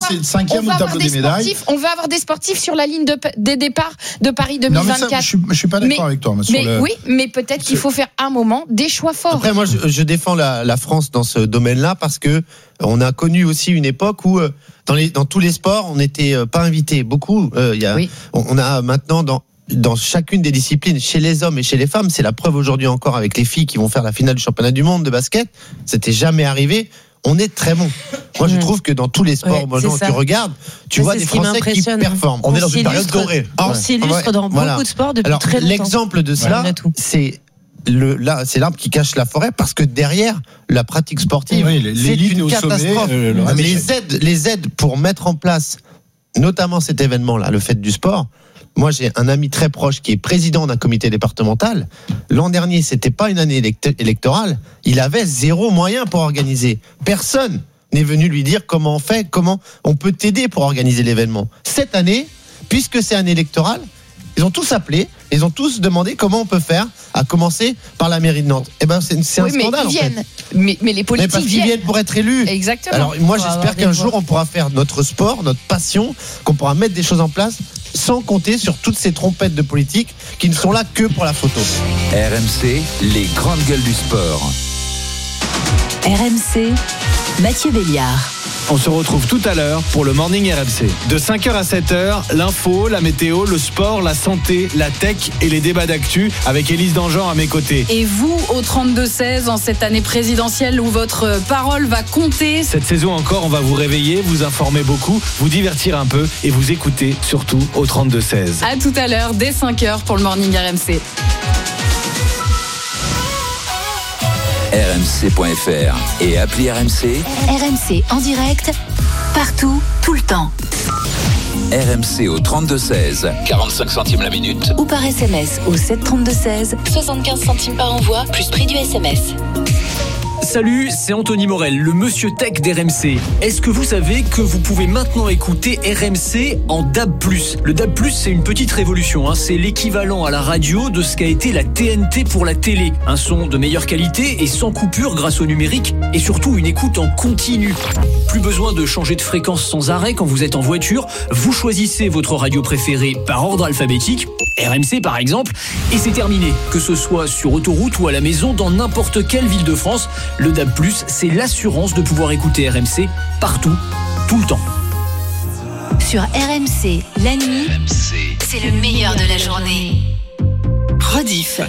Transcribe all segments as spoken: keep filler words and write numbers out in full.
c'est cinquième au tableau des médailles. On veut avoir des sportifs sur la ligne de, des départs de Paris deux mille vingt-quatre. Non, mais ça, je, je suis pas d'accord mais, avec toi. Mais, mais le... oui, mais peut-être qu'il faut faire un moment des choix forts. Après, moi, je, je défends la, la France dans ce domaine-là parce que on a connu aussi une époque où dans, les, dans tous les sports, on n'était pas invités. Beaucoup. Euh, y a, oui. on, on a maintenant dans dans chacune des disciplines, chez les hommes et chez les femmes, c'est la preuve aujourd'hui encore avec les filles qui vont faire la finale du championnat du monde de basket. C'était jamais arrivé. On est très bon. Moi, je trouve que dans tous les sports, ouais, moi, genre, tu regardes, tu mais vois des Français qui, qui performent. On, on est dans une période dorée. On s'illustre ouais, dans voilà. beaucoup de sports depuis Alors, très longtemps. L'exemple de cela, ouais, c'est le là, c'est l'arbre qui cache la forêt parce que derrière la pratique sportive, oui, c'est une catastrophe. Sommet, euh, les aides, les aides pour mettre en place, notamment cet événement-là, le fait du sport. Moi, j'ai un ami très proche qui est président d'un comité départemental. L'an dernier, c'était pas une année électorale. Il avait zéro moyen pour organiser. Personne n'est venu lui dire comment on fait, comment on peut t'aider pour organiser l'événement. Cette année, puisque c'est année électorale, ils ont tous appelé, ils ont tous demandé comment on peut faire, à commencer par la mairie de Nantes. Eh ben, c'est, c'est oui, un scandale. Mais ils viennent. En fait. mais, mais les politiques mais parce qu'ils viennent pour être élus. Exactement. Alors moi, j'espère qu'un jour, on pourra faire notre sport, notre passion, qu'on pourra mettre des choses en place, sans compter sur toutes ces trompettes de politique qui ne sont là que pour la photo. R M C, les grandes gueules du sport. R M C, Mathieu Béliard. On se retrouve tout à l'heure pour le Morning R M C. De cinq heures à sept heures, l'info, la météo, le sport, la santé, la tech et les débats d'actu avec Élise Dangean à mes côtés. Et vous, au trente-deux seize, en cette année présidentielle où votre parole va compter. Cette saison encore, on va vous réveiller, vous informer beaucoup, vous divertir un peu et vous écouter surtout au trente-deux seize. À tout à l'heure, dès cinq heures pour le Morning R M C. R M C point F R et appli R M C. R M C en direct, partout, tout le temps. R M C au trente-deux seize, quarante-cinq centimes la minute. Ou par S M S au sept trente-deux seize, soixante-quinze centimes par envoi, plus prix du S M S. Salut, c'est Anthony Morel, le monsieur tech d'R M C. Est-ce que vous savez que vous pouvez maintenant écouter R M C en D A B plus ? Le D A B plus, c'est une petite révolution, hein. C'est l'équivalent à la radio de ce qu'a été la T N T pour la télé. Un son de meilleure qualité et sans coupure grâce au numérique et surtout une écoute en continu. Plus besoin de changer de fréquence sans arrêt quand vous êtes en voiture. Vous choisissez votre radio préférée par ordre alphabétique, R M C par exemple, et c'est terminé. Que ce soit sur autoroute ou à la maison, dans n'importe quelle ville de France, le D A B plus, c'est l'assurance de pouvoir écouter R M C partout, tout le temps. Sur R M C, la nuit, R M C. C'est le meilleur de la journée. Rediff.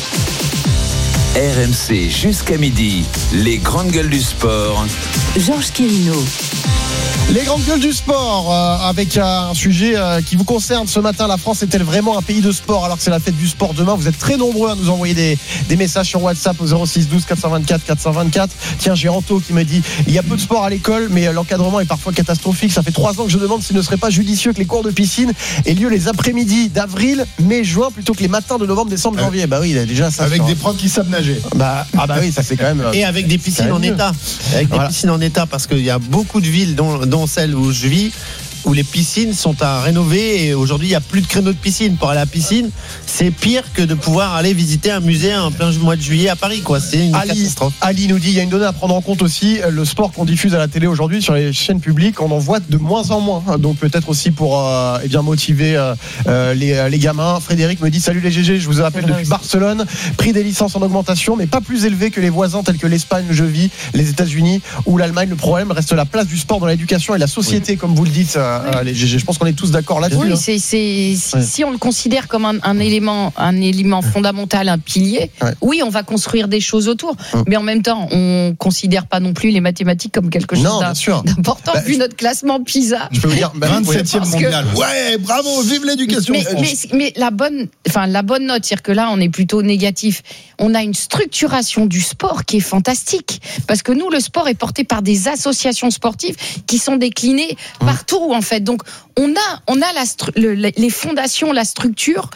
R M C jusqu'à midi, les grandes gueules du sport. Georges Quirino. Les grandes gueules du sport, euh, avec un sujet euh, qui vous concerne ce matin. La France est-elle vraiment un pays de sport alors que c'est la fête du sport demain ? Vous êtes très nombreux à nous envoyer des, des messages sur WhatsApp au zéro six douze quatre cent vingt-quatre quatre cent vingt-quatre. Tiens, j'ai Anto qui me dit il y a peu de sport à l'école, mais l'encadrement est parfois catastrophique. Ça fait trois ans que je demande s'il ne serait pas judicieux que les cours de piscine aient lieu les après-midi d'avril, mai, juin plutôt que les matins de novembre, décembre, euh, janvier. Bah oui, il a déjà ça. Avec sur... des profs qui savent nager. Bah, ah bah oui, ça c'est quand même. Et avec des piscines en état. Avec des voilà. piscines en état, parce qu'il y a beaucoup de villes, dont, dont celle où je vis, où les piscines sont à rénover et aujourd'hui il n'y a plus de créneaux de piscine. Pour aller à la piscine, c'est pire que de pouvoir aller visiter un musée en plein mois de juillet à Paris, quoi. C'est une Ali, catastrophe. Ali nous dit il y a une donnée à prendre en compte aussi, le sport qu'on diffuse à la télé aujourd'hui sur les chaînes publiques, on en voit de moins en moins. Donc peut-être aussi pour euh, eh bien motiver euh, les, les gamins. Frédéric me dit salut les G G, je vous appelle depuis Barcelone. Prix des licences en augmentation, mais pas plus élevé que les voisins tels que l'Espagne, je vis, les États-Unis ou l'Allemagne. Le problème reste la place du sport dans l'éducation et la société, oui. comme vous le dites. Euh, les G G. Je pense qu'on est tous d'accord là-dessus. Oui, hein. c'est, c'est, si, ouais. si on le considère comme un, un élément, un élément fondamental, un pilier, ouais. oui, on va construire des choses autour. Hum. Mais en même temps, on considère pas non plus les mathématiques comme quelque chose non, d'important, bah, vu je... notre classement PISA. Je peux vous dire, bah, vingt-septième mondial. Que... Ouais, bravo, vive l'éducation. Mais, mais, mais la bonne, enfin la bonne note, c'est-à-dire que là, on est plutôt négatif. On a une structuration du sport qui est fantastique, parce que nous, le sport est porté par des associations sportives qui sont déclinées hum. partout, en fait. Donc on a, on a la stru- le, les fondations, la structure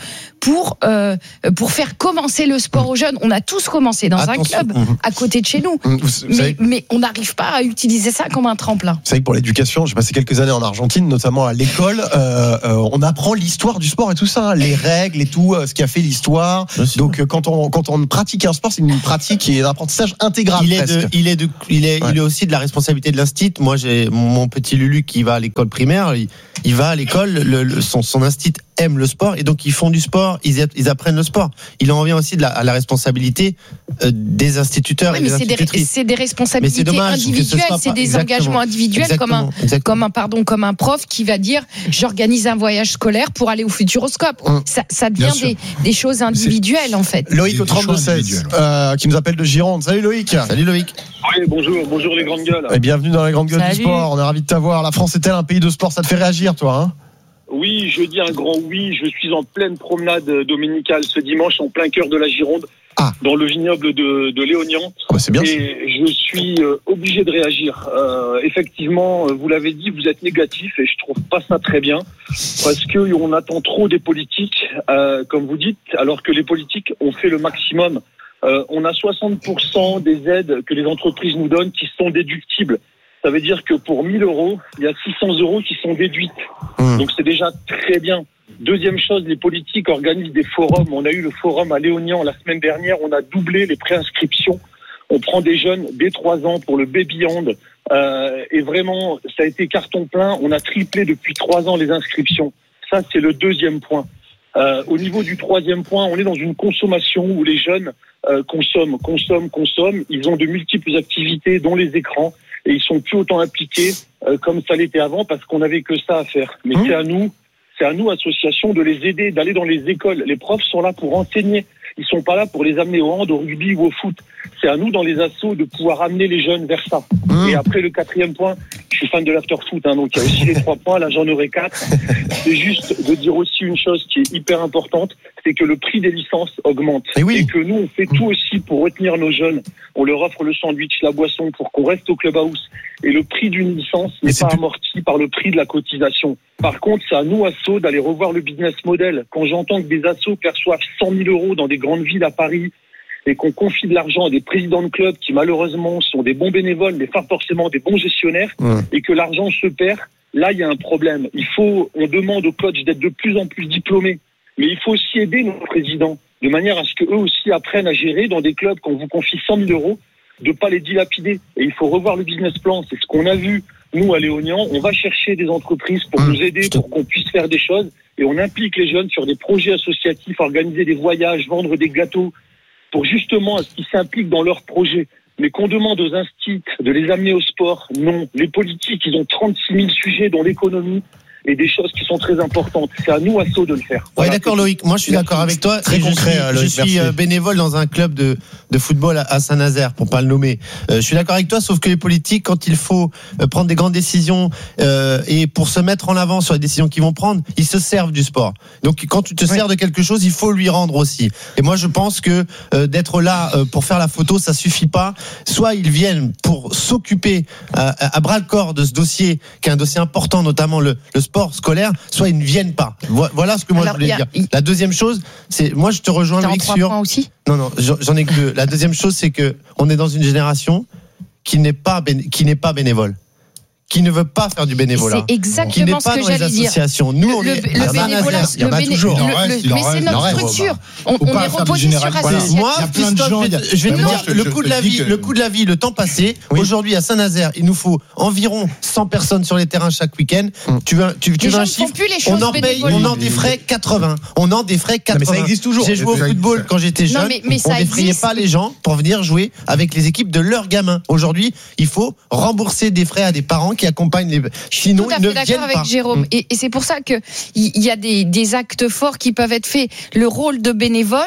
pour euh, pour faire commencer le sport aux jeunes. On a tous commencé dans Attention. un club à côté de chez nous, vous, vous mais, savez, mais on n'arrive pas à utiliser ça comme un tremplin. Vous savez que pour l'éducation, j'ai passé quelques années en Argentine, notamment à l'école, euh, euh, on apprend l'histoire du sport et tout ça, hein, les règles et tout, euh, ce qui a fait l'histoire. Donc euh, quand on quand on pratique un sport, c'est une pratique qui est un apprentissage intégral. Il est presque. de, il est de, il est, ouais. il est aussi de la responsabilité de l'instit. Moi, j'ai mon petit Lulu qui va à l'école primaire. Il, il va à l'école, le, le, son, son instit aime le sport et donc ils font du sport, ils, ils apprennent le sport. Il en revient aussi de la, à la responsabilité euh, des instituteurs oui, et des mais institutrices. C'est des, c'est des responsabilités individuelles, c'est des exactement, engagements individuels comme un, comme un pardon, comme un prof qui va dire j'organise un voyage scolaire pour aller au Futuroscope. Hum. Ça, ça devient des, des choses individuelles c'est... en fait. Loïc au trente-deux seize euh, qui nous appelle de Gironde. Salut Loïc. Salut Loïc. Oui, bonjour, bonjour les grandes gueules. Et bienvenue dans les grandes gueules Salut. du sport. On est ravis de t'avoir. La France est-elle un pays de sport? Ça te fait réagir, toi, hein? Oui, je dis un grand oui. Je suis en pleine promenade dominicale ce dimanche, en plein cœur de la Gironde, ah. dans le vignoble de, de Léognan. Ah bah c'est bien. Et je suis euh, obligé de réagir. Euh, effectivement, vous l'avez dit, vous êtes négatif et je trouve pas ça très bien parce que on attend trop des politiques, euh, comme vous dites, alors que les politiques ont fait le maximum. Euh, on a soixante pour cent des aides que les entreprises nous donnent qui sont déductibles. Ça veut dire que pour mille euros, il y a six cents euros qui sont déduites. Mmh. Donc c'est déjà très bien. Deuxième chose, les politiques organisent des forums. On a eu le forum à Léognan la semaine dernière. On a doublé les préinscriptions. On prend des jeunes dès trois ans pour le baby hand. Euh, et vraiment, ça a été carton plein. On a triplé depuis trois ans les inscriptions. Ça, c'est le deuxième point. Euh, au niveau du troisième point, on est dans une consommation où les jeunes euh, consomment, consomment, consomment. Ils ont de multiples activités, dont les écrans. Et ils sont plus autant impliqués euh, comme ça l'était avant parce qu'on n'avait que ça à faire. Mais mmh. c'est à nous, c'est à nous, associations, de les aider, d'aller dans les écoles. Les profs sont là pour enseigner. Ils sont pas là pour les amener au hand, au rugby ou au foot. C'est à nous, dans les assos, de pouvoir amener les jeunes vers ça. Mmh. Et après, le quatrième point, je suis fan de l'after-foot, hein, donc il y a aussi les trois points. Là, j'en aurai quatre. C'est juste de dire aussi une chose qui est hyper importante, c'est que le prix des licences augmente. Et, oui. et que nous, on fait tout aussi pour retenir nos jeunes. On leur offre le sandwich, la boisson pour qu'on reste au clubhouse. Et le prix d'une licence n'est pas plus... amorti par le prix de la cotisation. Par contre, c'est à nous, assos, d'aller revoir le business model. Quand j'entends que des assos perçoivent cent mille euros dans des grandes villes à Paris et qu'on confie de l'argent à des présidents de clubs qui, malheureusement, sont des bons bénévoles, mais pas forcément des bons gestionnaires, mmh. et que l'argent se perd, là, il y a un problème. Il faut, on demande aux coachs d'être de plus en plus diplômés, mais il faut aussi aider nos présidents de manière à ce qu'eux aussi apprennent à gérer dans des clubs quand on vous confie cent mille euros, de pas les dilapider. Et il faut revoir le business plan. C'est ce qu'on a vu, nous, à Léognan. On va chercher des entreprises pour mmh. nous aider, pour qu'on puisse faire des choses. Et on implique les jeunes sur des projets associatifs, organiser des voyages, vendre des gâteaux, pour justement à ce qu'ils s'impliquent dans leurs projets. Mais qu'on demande aux instituts de les amener au sport, non. Les politiques, ils ont trente-six mille sujets dans l'économie et des choses qui sont très importantes. C'est à nous, assos, de le faire. Voilà. Ouais, d'accord, Loïc. Moi, je suis merci. d'accord avec toi. Très je concret, suis, Loïc, je suis bénévole dans un club de, de football à Saint-Nazaire, pour pas le nommer. Euh, je suis d'accord avec toi, sauf que les politiques, quand il faut prendre des grandes décisions euh, et pour se mettre en avant sur les décisions qu'ils vont prendre, ils se servent du sport. Donc, quand tu te ouais. sers de quelque chose, il faut lui rendre aussi. Et moi, je pense que euh, d'être là euh, pour faire la photo, ça suffit pas. Soit ils viennent pour s'occuper euh, à bras le corps de ce dossier, qui est un dossier important, notamment le, le sport scolaire, soit ils ne viennent pas. Voilà ce que moi Alors, je voulais a, dire. Il... La deuxième chose, c'est moi je te rejoins Loïc sur. Aussi non non, j'en ai que deux. La deuxième chose, c'est que on est dans une génération qui n'est pas béné... qui n'est pas bénévole, qui ne veut pas faire du bénévolat. C'est exactement ce que j'allais dire. Nous, on le, est le bénévolat, il y en a toujours. Mais c'est notre structure. On, on est reposé sur associatif. Moi, Christophe, je vais te dire, le coût de la vie, le coût de la vie, le temps passé. Aujourd'hui, à Saint-Nazaire, il nous faut environ cent personnes sur les terrains chaque week-end. Tu veux, tu, tu veux un chiffre? On en paye, on en défraie quatre-vingts. On en défraie quatre-vingts. Mais ça existe toujours. J'ai joué au football quand j'étais jeune. On défrayait pas les gens pour venir jouer avec les équipes de leurs gamins. Aujourd'hui, il faut rembourser des frais à des parents qui accompagnent les. Sinon, ils ne viennent pas. Je suis tout à fait d'accord avec Jérôme. Mm. Et, et c'est pour ça que il y a des, des actes forts qui peuvent être faits. Le rôle de bénévole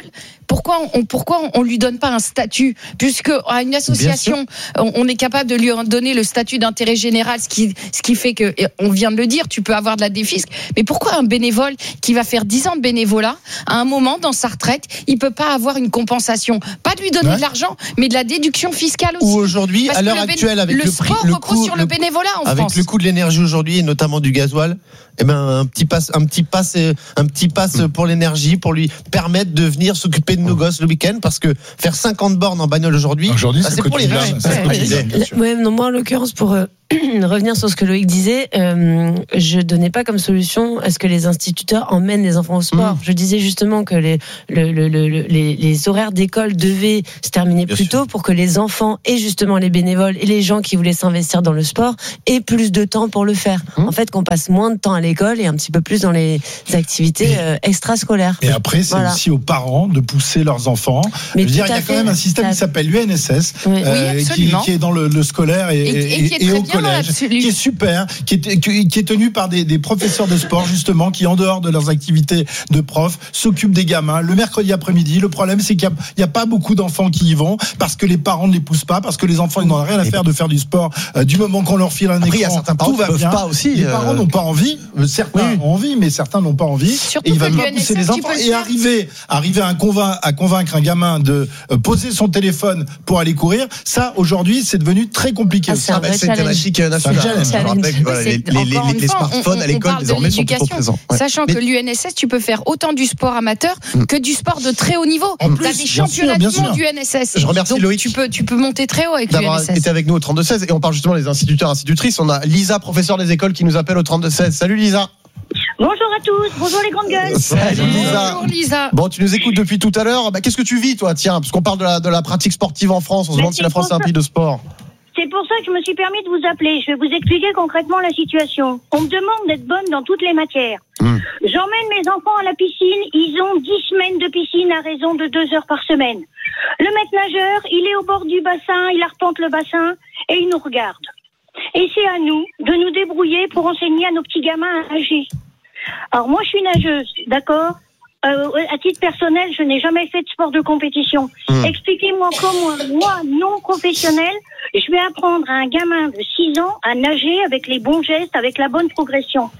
Pourquoi on, pourquoi on lui donne pas un statut, puisque à une association, on, on est capable de lui donner le statut d'intérêt général, ce qui, ce qui fait que, on vient de le dire, tu peux avoir de la défisque. Mais pourquoi un bénévole qui va faire dix ans de bénévolat, à un moment dans sa retraite, il peut pas avoir une compensation, pas de lui donner ouais. de l'argent, mais de la déduction fiscale aussi. Ou aujourd'hui, parce à l'heure actuelle, avec le, le prix, sport le repose coût, sur le, le bénévolat en avec France. Avec le coût de l'énergie aujourd'hui et notamment du gasoil, eh ben un petit pass, un petit pass, un petit pass pour l'énergie, pour lui permettre de venir s'occuper de nos gosses le week-end, parce que faire cinquante bornes en bagnole aujourd'hui, aujourd'hui bah, c'est, c'est pour les riches. Ouais, non, moi en l'occurrence pour euh, revenir sur ce que Loïc disait, euh, je donnais pas comme solution à ce que les instituteurs emmènent les enfants au sport. Mmh. Je disais justement que les, le, le, le, les, les horaires d'école devaient se terminer Bien plus sûr. tôt pour que les enfants et justement les bénévoles et les gens qui voulaient s'investir dans le sport aient plus de temps pour le faire. Mmh. En fait, qu'on passe moins de temps à l'école et un petit peu plus dans les activités euh, extrascolaires. Et après, c'est voilà. aussi aux parents de pousser leurs enfants. Mais je veux dire, il y a quand même un système ça... qui s'appelle l'U N S S, oui. Euh, oui, qui, qui est dans le, le scolaire et, et, et, et, et au collège, qui est super, qui est, qui est tenu par des, des professeurs de sport justement, qui en dehors de leurs activités de prof s'occupent des gamins le mercredi après-midi. Le problème, c'est qu'il n'y a, a pas beaucoup d'enfants qui y vont parce que les parents ne les poussent pas, parce que les enfants ils n'ont rien à faire de faire du sport euh, du moment qu'on leur file un écran. Après, il y a certains parents tout va qui bien. Pas aussi, les parents euh... n'ont pas envie. Certains oui. ont envie, mais certains n'ont pas envie. Surtout et ils veulent pas N S S, pousser les enfants et arriver, arriver à convaincre, à convaincre un gamin de poser son téléphone pour aller courir. Ça, aujourd'hui, c'est devenu très compliqué. Ah, c'est, ah, bah, c'est une thématique nationale. Je rappelle que voilà, les, les, les, les smartphones on, on, à l'école on désormais sont trop présents. Ouais. Sachant mais... que l'U N S S, tu peux faire autant du sport amateur mm. que du sport de très haut niveau. Tu as des championnats du monde du N S S. Je remercie Donc, Loïc. Tu peux, tu peux monter très haut avec l'U N S S. D'avoir été avec nous au trente-deux seize et on parle justement des instituteurs, institutrices. On a Lisa, professeure des écoles, qui nous appelle au trente-deux seize. Salut Lisa. Bonjour à tous, bonjour les grandes gueules. Salut Lisa. Bonjour Lisa. Bon, tu nous écoutes depuis tout à l'heure. Bah, qu'est-ce que tu vis toi, tiens, parce qu'on parle de la, de la pratique sportive en France. On se demande si la France est un pays de sport. C'est pour ça que je me suis permis de vous appeler. Je vais vous expliquer concrètement la situation. On me demande d'être bonne dans toutes les matières. Mmh. J'emmène mes enfants à la piscine. Ils ont dix semaines de piscine à raison de deux heures par semaine. Le maître nageur, il est au bord du bassin, il arpente le bassin et il nous regarde. Et c'est à nous de nous débrouiller pour enseigner à nos petits gamins à nager. Alors moi, je suis nageuse, d'accord ? Euh, à titre personnel, je n'ai jamais fait de sport de compétition. Mmh. Expliquez-moi comment, moi, non professionnel, je vais apprendre à un gamin de six ans à nager avec les bons gestes, avec la bonne progression.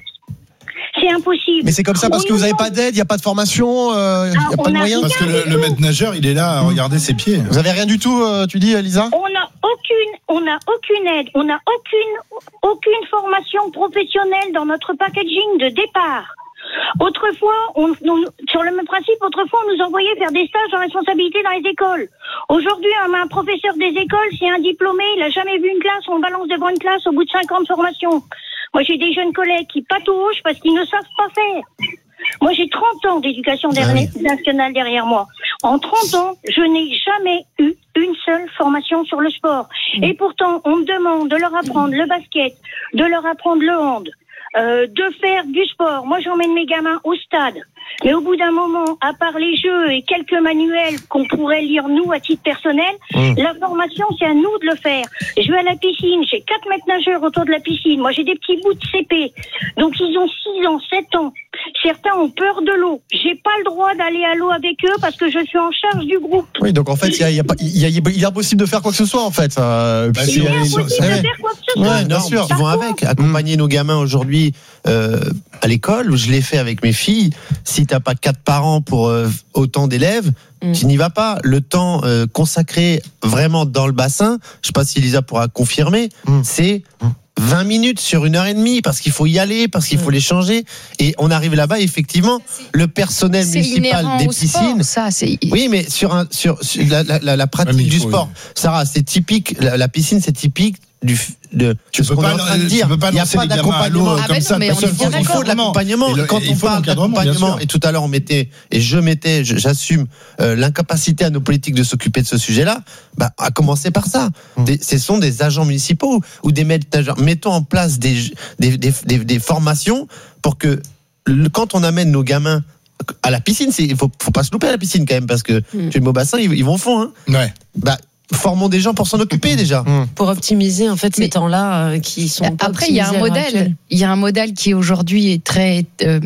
C'est impossible. Mais c'est comme ça parce on que vous n'avez pas d'aide, il n'y a pas de formation, il euh, n'y a ah, pas de moyens. Parce que le, le maître nageur, il est là à regarder ses pieds. Vous avez rien du tout, euh, tu dis, Lisa ? On n'a aucune, on n'a aucune aide, on n'a aucune, aucune formation professionnelle dans notre packaging de départ. Autrefois, on, on, sur le même principe, autrefois, on nous envoyait faire des stages en responsabilité dans les écoles. Aujourd'hui, un, un professeur des écoles, c'est un diplômé, il n'a jamais vu une classe, on le balance devant une classe au bout de cinq ans de formation. Moi, j'ai des jeunes collègues qui patauchent parce qu'ils ne savent pas faire. Moi, j'ai trente ans d'éducation ah oui. nationale derrière moi. En trente ans, je n'ai jamais eu une seule formation sur le sport. Mmh. Et pourtant, on me demande de leur apprendre le basket, de leur apprendre le hand, Euh, de faire du sport. Moi, j'emmène mes gamins au stade. Mais au bout d'un moment, à part les jeux et quelques manuels qu'on pourrait lire nous à titre personnel, mmh. la formation, c'est à nous de le faire. Je vais à la piscine, j'ai quatre maîtres nageurs autour de la piscine. Moi, j'ai des petits bouts de C P. Donc, ils ont six ans, sept ans. Certains ont peur de l'eau. J'ai pas le droit d'aller à l'eau avec eux parce que je suis en charge du groupe. Oui, donc en fait, il y a, y a, y a, y a impossible de faire quoi que ce soit, en fait. Euh, bah, il est impossible de faire quoi que ce soit. Ouais, bien sûr. Ils vont avec. Accompagner nos gamins aujourd'hui euh, à l'école, je l'ai fait avec mes filles. Si t'as pas quatre parents pour euh, autant d'élèves, mm. tu n'y vas pas. Le temps euh, consacré vraiment dans le bassin, je sais pas si Lisa pourra confirmer, mm. c'est vingt minutes sur une heure et demie parce qu'il faut y aller, parce qu'il faut les changer. Et on arrive là-bas, effectivement, le personnel c'est municipal des piscines. Sport, ça, c'est... Oui, mais sur, un, sur, sur la, la, la pratique ouais, du sport, oui. Sarah, c'est typique. La, la piscine, c'est typique du de tu peux pas, de dire. Tu peux pas il n'y a pas d'accompagnement ah ben non, mais on il, il faut de l'accompagnement. Le, quand on parle d'accompagnement, et tout à l'heure on mettait et je mettais, je, j'assume euh, l'incapacité à nos politiques de s'occuper de ce sujet-là. Bah, à commencer par ça. Mmh. Des, ce sont des agents municipaux ou des maîtres nageurs. Mettons en place des des, des des des formations pour que le, quand on amène nos gamins à la piscine, il faut faut pas se louper à la piscine quand même parce que mmh. tu es au bassin, ils, ils vont au fond. Hein. Ouais. Bah formons des gens pour s'en occuper déjà. Pour optimiser en fait ces mais temps-là euh, qui sont. Après, il y a un modèle. Il y a un modèle qui aujourd'hui est très euh, très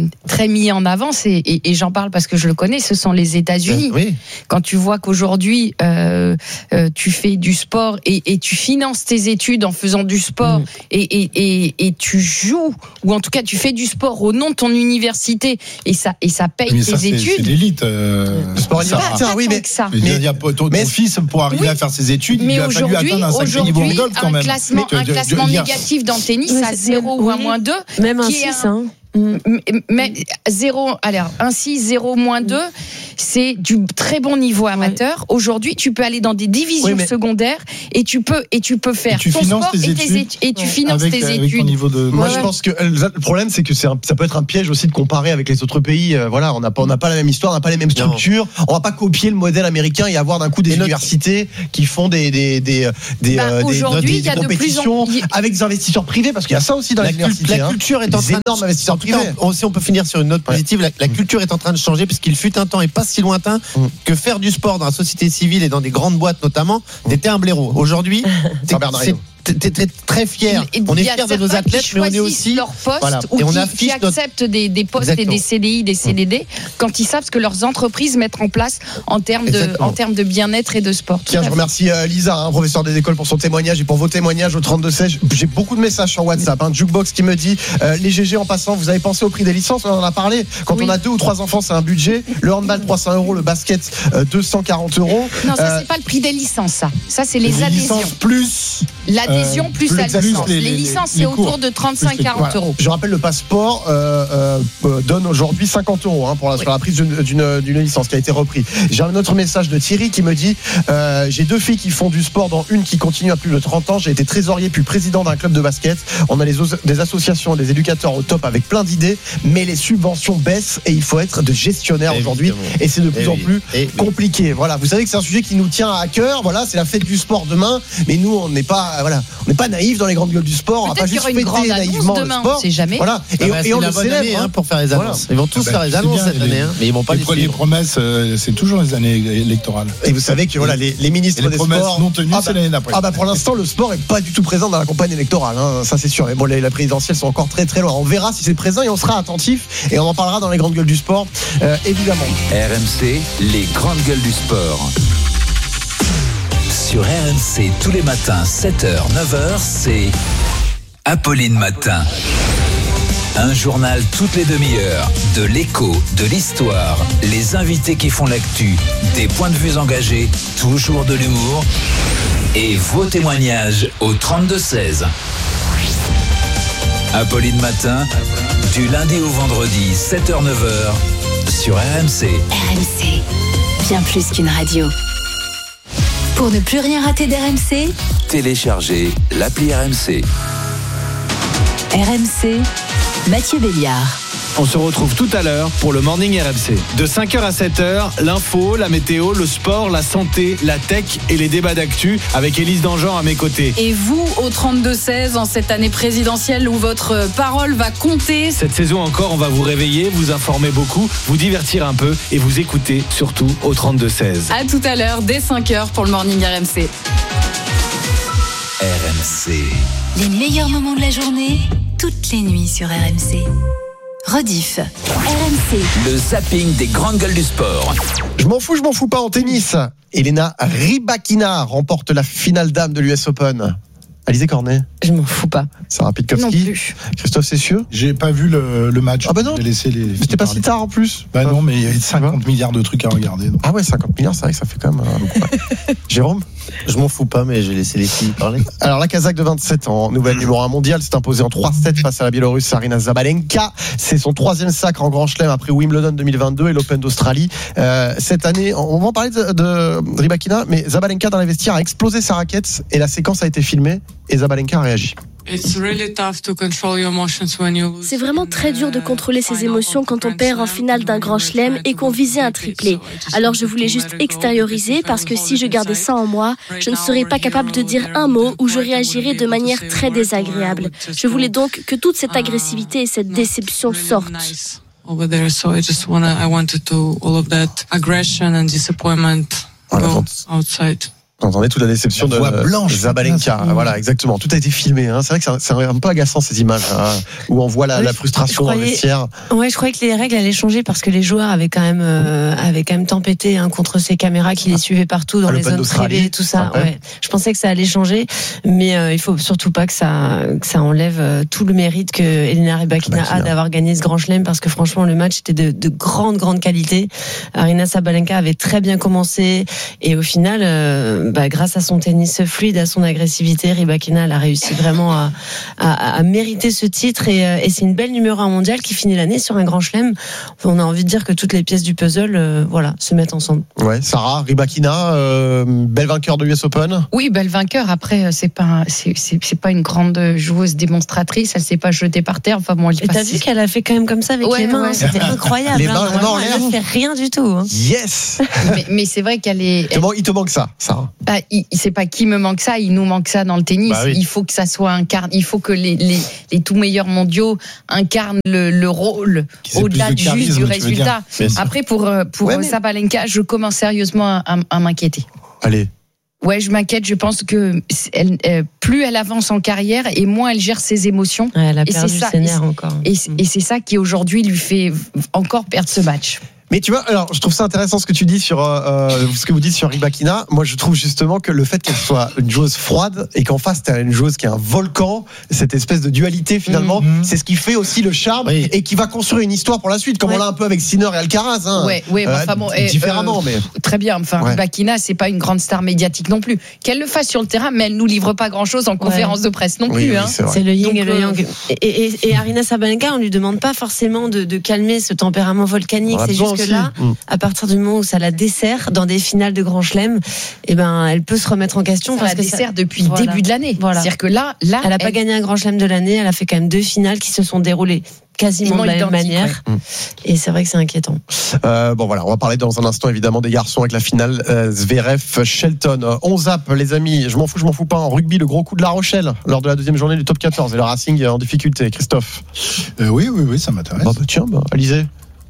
très mis en avant, c'est, et, et j'en parle parce que je le connais, ce sont les États-Unis. Oui. Quand tu vois qu'aujourd'hui, euh, euh, tu fais du sport et, et tu finances tes études en faisant du sport mmh. et, et, et, et tu joues, ou en tout cas tu fais du sport au nom de ton université et ça, et ça paye mais tes ça, c'est, études. C'est l'élite. Euh, le sport universitaire, oui, mais ça. Mais, mais, mais ton, ton mais, fils, pour arriver oui. à faire ses études, mais il a fallu atteindre un sacré niveau en golf quand un même. Classement, mais, un de, classement de, de, négatif dans le tennis oui, à zéro ou à moins deux. Même un six, hein. Mais zéro, alors un six, zéro, moins deux, c'est du très bon niveau amateur. Ouais. Aujourd'hui, tu peux aller dans des divisions oui, mais... secondaires et tu peux et tu peux faire et tu ton sport tes et, tes études, et tu ouais. finances avec, tes avec études. Niveau de... Moi, ouais. je pense que le problème, c'est que c'est un, ça peut être un piège aussi de comparer avec les autres pays. Euh, voilà, on n'a pas, on n'a pas la même histoire, on n'a pas les mêmes structures. Non. On va pas copier le modèle américain et avoir d'un coup des et universités notre... qui font des des des des, bah, euh, aujourd'hui, des, des, des compétitions de en... avec des investisseurs privés parce qu'il y a ça aussi dans la les universités. La culture est en train d'énormes investisseurs privés. Si on peut finir sur une note positive, ouais. la, la culture est en train de changer puisqu'il fut un temps et pas si lointain mmh. que faire du sport dans la société civile et dans des grandes boîtes notamment, mmh. c'était un blaireau. Aujourd'hui, c'est, c'est T'es très, très fier. Il, on est fier de nos athlètes, mais on est aussi leur poste voilà. ou et on qui, affiche qui acceptent notre... des, des postes Exactement. Et des C D I, des C D D, mmh. quand ils savent ce que leurs entreprises mettent en place en termes de, en termes de bien-être et de sport. Tiens, je remercie euh, Lisa, hein, professeure des écoles, pour son témoignage et pour vos témoignages au trente-deux seize. J'ai beaucoup de messages sur WhatsApp. Hein, Jukebox qui me dit euh, les G G en passant, vous avez pensé au prix des licences? On en a parlé. Quand oui. on a deux ou trois enfants, c'est un budget. Le handball trois cents euros, le basket euh, deux cent quarante euros. Non, ça euh, c'est pas le prix des licences. Ça, ça c'est les, les adhésions. Licences plus l'adhésion plus la licence. Les, les, les licences, c'est autour de trente-cinq à quarante euros. Je rappelle, le passeport euh, euh, donne aujourd'hui cinquante euros hein, pour la, oui. sur la prise d'une, d'une, d'une licence qui a été reprise. J'ai un autre message de Thierry qui me dit euh, j'ai deux filles qui font du sport, dont une qui continue à plus de trente ans. J'ai été trésorier puis président d'un club de basket. On a les, des associations, des éducateurs au top avec plein d'idées, mais les subventions baissent et il faut être de gestionnaire aujourd'hui. Et c'est de plus et en plus oui. compliqué. Voilà, vous savez que c'est un sujet qui nous tient à cœur. Voilà, c'est la fête du sport demain, mais nous, on n'est pas, voilà, on n'est pas naïfs dans les grandes gueules du sport. Peut-être on va pas juste fêter naïvement demain, le sport. On sait jamais. Voilà. Et, ah bah, et on le célèbre hein, pour faire les annonces. Voilà. Ils vont tous ah bah, faire les annonces bien, cette les, année, hein, mais ils vont pas les, les, les promesses. Euh, c'est toujours les années électorales. Et vous savez que voilà, les, les ministres les des promesses sports non tenues, ah bah, c'est l'année d'après. Ah bah pour l'instant, le sport est pas du tout présent dans la campagne électorale. Hein, ça c'est sûr. Mais bon, les, les présidentielles sont encore très très loin. On verra si c'est présent et on sera attentif et on en parlera dans les grandes gueules du sport, euh, évidemment. R M C, les grandes gueules du sport. Sur R M C, tous les matins, sept heures, neuf heures, c'est Apolline Matin. Un journal toutes les demi-heures, de l'écho, de l'histoire, les invités qui font l'actu, des points de vue engagés, toujours de l'humour et vos témoignages au trente-deux seize. Apolline Matin, du lundi au vendredi, sept heures neuf heures, sur R M C. R M C, bien plus qu'une radio. Pour ne plus rien rater d'R M C, téléchargez l'appli R M C. R M C, Mathieu Béliard. On se retrouve tout à l'heure pour le Morning R M C. De cinq heures à sept heures, l'info, la météo, le sport, la santé, la tech et les débats d'actu avec Élise Dangean à mes côtés. Et vous, au trente-deux seize, en cette année présidentielle où votre parole va compter. Cette saison encore, on va vous réveiller, vous informer beaucoup, vous divertir un peu et vous écouter surtout au trente-deux seize. À tout à l'heure, dès cinq heures pour le Morning R M C. R M C. Les meilleurs moments de la journée, toutes les nuits sur R M C. Rediff. R M C. Le zapping des grandes gueules du sport. Je m'en fous, je m'en fous pas en tennis. Elena Rybakina remporte la finale dame de l'U S Open. Alizé Cornet. Je m'en fous pas. Sarah Pitkowski. Christophe Cessieux. J'ai pas vu le, le match. Ah bah non. J'ai laissé les. Mais c'était pas si tard en plus. Bah non, mais il y a cinquante milliards de trucs à regarder. Donc. Ah ouais, cinquante milliards, c'est vrai que ça fait quand même beaucoup. Jérôme. Je m'en fous pas, mais j'ai laissé les filles parler. Alors la Kazakh de vingt-sept ans, nouvelle numéro un mondiale, s'est imposée en trois sept face à la Biélorusse Aryna Sabalenka. C'est son troisième sacre en Grand Chelem après Wimbledon deux mille vingt-deux et l'Open d'Australie. Euh, cette année, on va en parler de, de Rybakina, mais Sabalenka dans les vestiaires a explosé sa raquette et la séquence a été filmée et Sabalenka a réagi. C'est vraiment très dur de contrôler ses émotions quand on perd en finale d'un grand chelem et qu'on visait un triplé. Alors je voulais juste extérioriser parce que si je gardais ça en moi, je ne serais pas capable de dire un mot ou je réagirais de manière très désagréable. Je voulais donc que toute cette agressivité et cette déception sortent. Over there, so I just wanna, I wanted to all of that aggression and disappointment go outside. Vous entendez toute la déception la de blanche, Sabalenka. Voilà, exactement. Tout a été filmé. Hein. C'est vrai que c'est, c'est un peu agaçant ces images hein, où on voit la, oui, la frustration croyais, dans le vestiaire. Ouais, je croyais que les règles allaient changer parce que les joueurs avaient quand même, euh, avaient quand même tempêté hein, contre ces caméras qui les suivaient partout dans ah, les zones privées, tout ça. Ouais. Ouais. Je pensais que ça allait changer, mais euh, il faut surtout pas que ça, que ça enlève euh, tout le mérite que Elena Rybakina a d'avoir gagné ce Grand Chelem parce que franchement le match était de, de grande grande qualité. Aryna Sabalenka avait très bien commencé et au final. Euh, Bah, grâce à son tennis fluide, à son agressivité, Rybakina elle a réussi vraiment à, à, à mériter ce titre et, et c'est une belle numéro un mondiale qui finit l'année sur un grand chelem. On a envie de dire que toutes les pièces du puzzle, euh, voilà, se mettent ensemble. Ouais, Sarah, Rybakina, euh, belle vainqueur de l'U S Open. Oui, belle vainqueur. Après, c'est pas, c'est, c'est, c'est pas une grande joueuse démonstratrice. Elle s'est pas jetée par terre. Enfin bon, elle et t'as vu qu'elle a fait quand même comme ça avec ouais, les mains. Ouais. C'était incroyable. Les mains, hein, non, elle ne fait rien du tout. Hein. Yes. mais, mais c'est vrai qu'elle est. Elle... Il te manque ça, Sarah. Bah, il, c'est pas qui me manque ça, il nous manque ça dans le tennis. Bah oui. Il faut que ça soit incarné, il faut que les, les, les tout meilleurs mondiaux incarnent le, le rôle au-delà de juste du résultat. Après, pour, pour ouais, mais... Sabalenka, je commence sérieusement à, à m'inquiéter. Allez. Ouais, je m'inquiète. Je pense que elle, euh, plus elle avance en carrière et moins elle gère ses émotions. Ouais, elle a perdu et c'est ça, ses nerfs encore. Et, et c'est ça qui aujourd'hui lui fait encore perdre ce match. Mais tu vois, alors je trouve ça intéressant ce que tu dis sur euh, ce que vous dites sur Rybakina. Moi, je trouve justement que le fait qu'elle soit une joueuse froide et qu'en face t'as une joueuse qui est un volcan, cette espèce de dualité finalement, mmh. c'est ce qui fait aussi le charme oui. et qui va construire une histoire pour la suite, comme ouais. on l'a un peu avec Sinner et Alcaraz. Hein. Ouais, ouais, euh, enfin bon, différemment, euh, mais très bien. Enfin, ouais. Rybakina, c'est pas une grande star médiatique non plus. Qu'elle le fasse sur le terrain, mais elle nous livre pas grand-chose en conférence ouais. de presse non oui, plus. Oui, hein. c'est, c'est le yin Donc, et le yang. Et, et, et Aryna Sabalenka, on lui demande pas forcément de, de calmer ce tempérament volcanique. C'est juste que là. Mmh. À partir du moment où ça la dessert dans des finales de Grand Chelem, eh ben elle peut se remettre en question ça parce la que dessert ça... depuis voilà. le début de l'année. Voilà. C'est-à-dire que là, là, elle n'a pas gagné un Grand Chelem de l'année, elle a fait quand même deux finales qui se sont déroulées quasiment de la même manière. Ouais. Et c'est vrai que c'est inquiétant. Euh, bon voilà, on va parler dans un instant évidemment des garçons avec la finale euh, Zverev-Shelton. On zappe les amis, je m'en fous, je m'en fous pas. En rugby, le gros coup de La Rochelle lors de la deuxième journée du top quatorze et le Racing en difficulté. Christophe. Euh, oui, oui, oui, ça m'intéresse. Bah, bah, tiens, bah, Alizé.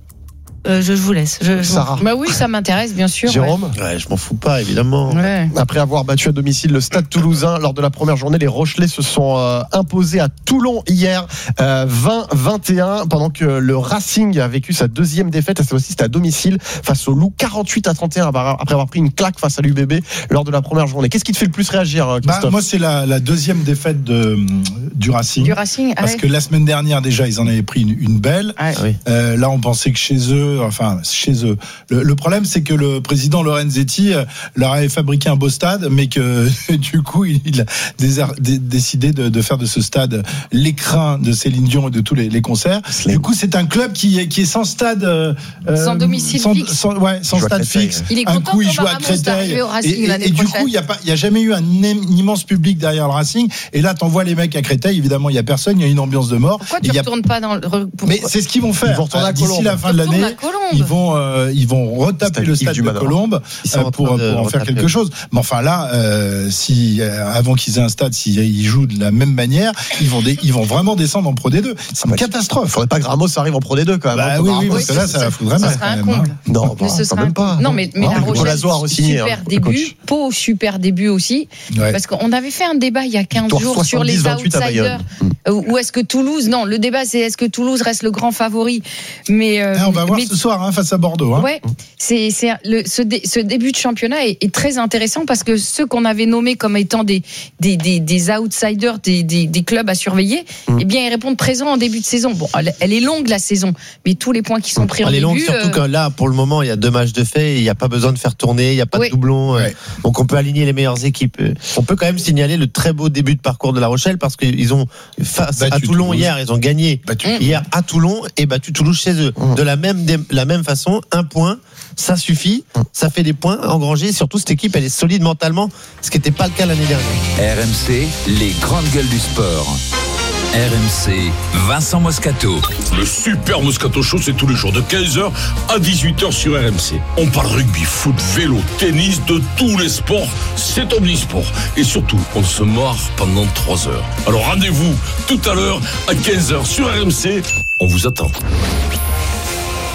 Euh, je, je vous laisse. Je, Sarah. Bah oui, ça m'intéresse, bien sûr. Jérôme. Ouais, ouais je m'en fous pas, évidemment. Ouais. Après avoir battu à domicile le Stade Toulousain lors de la première journée, les Rochelais se sont euh, imposés à Toulon hier, euh, vingt à vingt et un, pendant que le Racing a vécu sa deuxième défaite. Cette fois-ci, c'était à domicile face au Loup, quarante-huit à trente et un, après avoir pris une claque face à l'U B B lors de la première journée. Qu'est-ce qui te fait le plus réagir, Christophe ? Bah, moi, c'est la, la deuxième défaite de, du Racing. Du Racing, parce ouais. que la semaine dernière, déjà, ils en avaient pris une, une belle. Ouais. Oui. Euh, là, on pensait que chez eux, enfin, chez eux. Le, le problème, c'est que le président Lorenzetti euh, leur avait fabriqué un beau stade, mais que du coup, il, il a désar, d- décidé de, de faire de ce stade l'écrin de Céline Dion et de tous les, les concerts. Du coup, c'est un club qui est, qui est sans stade, euh, sans domicile sans, fixe, sans, ouais, sans stade fixe. Il est un content coup, il joue à Créteil. Et, et, et du coup, il y a pas, il y a jamais eu un, un immense public derrière le Racing. Et là, t'envoies les mecs à Créteil. Évidemment, il y a personne. Il y a une ambiance de mort. Pourquoi tu ne retournes pas dans le pour... Mais c'est ce qu'ils vont faire. Ils vont retourner à d'ici la fin de l'année. Ils vont, euh, ils vont retaper le stade de Colombes euh, pour, pour en faire quelque chose. Mais enfin là, euh, si euh, avant qu'ils aient un stade, s'ils jouent de la même manière, ils vont, dé, ils vont vraiment descendre en Pro D deux. C'est une catastrophe. Faudrait pas que Ramos arrive en Pro D deux quand même. Bah, oui, oui, parce que là, ça va foutre vraiment. Ce serait un comble. Non, bah, ce même pas. Non, mais, mais non, la Rochelle, super hein, début, Pau, super début aussi. Ouais. Parce qu'on avait fait un débat il y a quinze jours sur les outsiders. Ou est-ce que Toulouse, non, le débat c'est est-ce que Toulouse reste le grand favori. Mais euh, ah, on va voir mais, ce soir hein, face à Bordeaux. Hein. Ouais, c'est c'est le, ce, dé, ce début de championnat est, est très intéressant parce que ceux qu'on avait nommés comme étant des des des, des outsiders, des, des des clubs à surveiller, mmh. eh bien ils répondent présent en début de saison. Bon, elle, elle est longue la saison, mais tous les points qui sont pris elle en début. Elle est longue euh... surtout que là, pour le moment, il y a deux matchs de fait, il n'y a pas besoin de faire tourner, il n'y a pas oui. de doublons, ouais. donc on peut aligner les meilleures équipes. On peut quand même signaler le très beau début de parcours de La Rochelle parce qu'ils ont face battu à Toulon Toulouse. Hier, ils ont gagné battu. Hier à Toulon et battu Toulouse chez eux. Mmh. De la même de la même façon, un point, ça suffit, mmh. ça fait des points engrangés. Surtout cette équipe, elle est solide mentalement, ce qui n'était pas le cas l'année dernière. R M C, les grandes gueules du sport. R M C, Vincent Moscato. Le super Moscato Show, c'est tous les jours de quinze heures à dix-huit heures sur R M C. On parle rugby, foot, vélo, tennis, de tous les sports. C'est omnisport. Et surtout, on se marre pendant trois heures. Alors rendez-vous tout à l'heure à quinze heures sur R M C. On vous attend.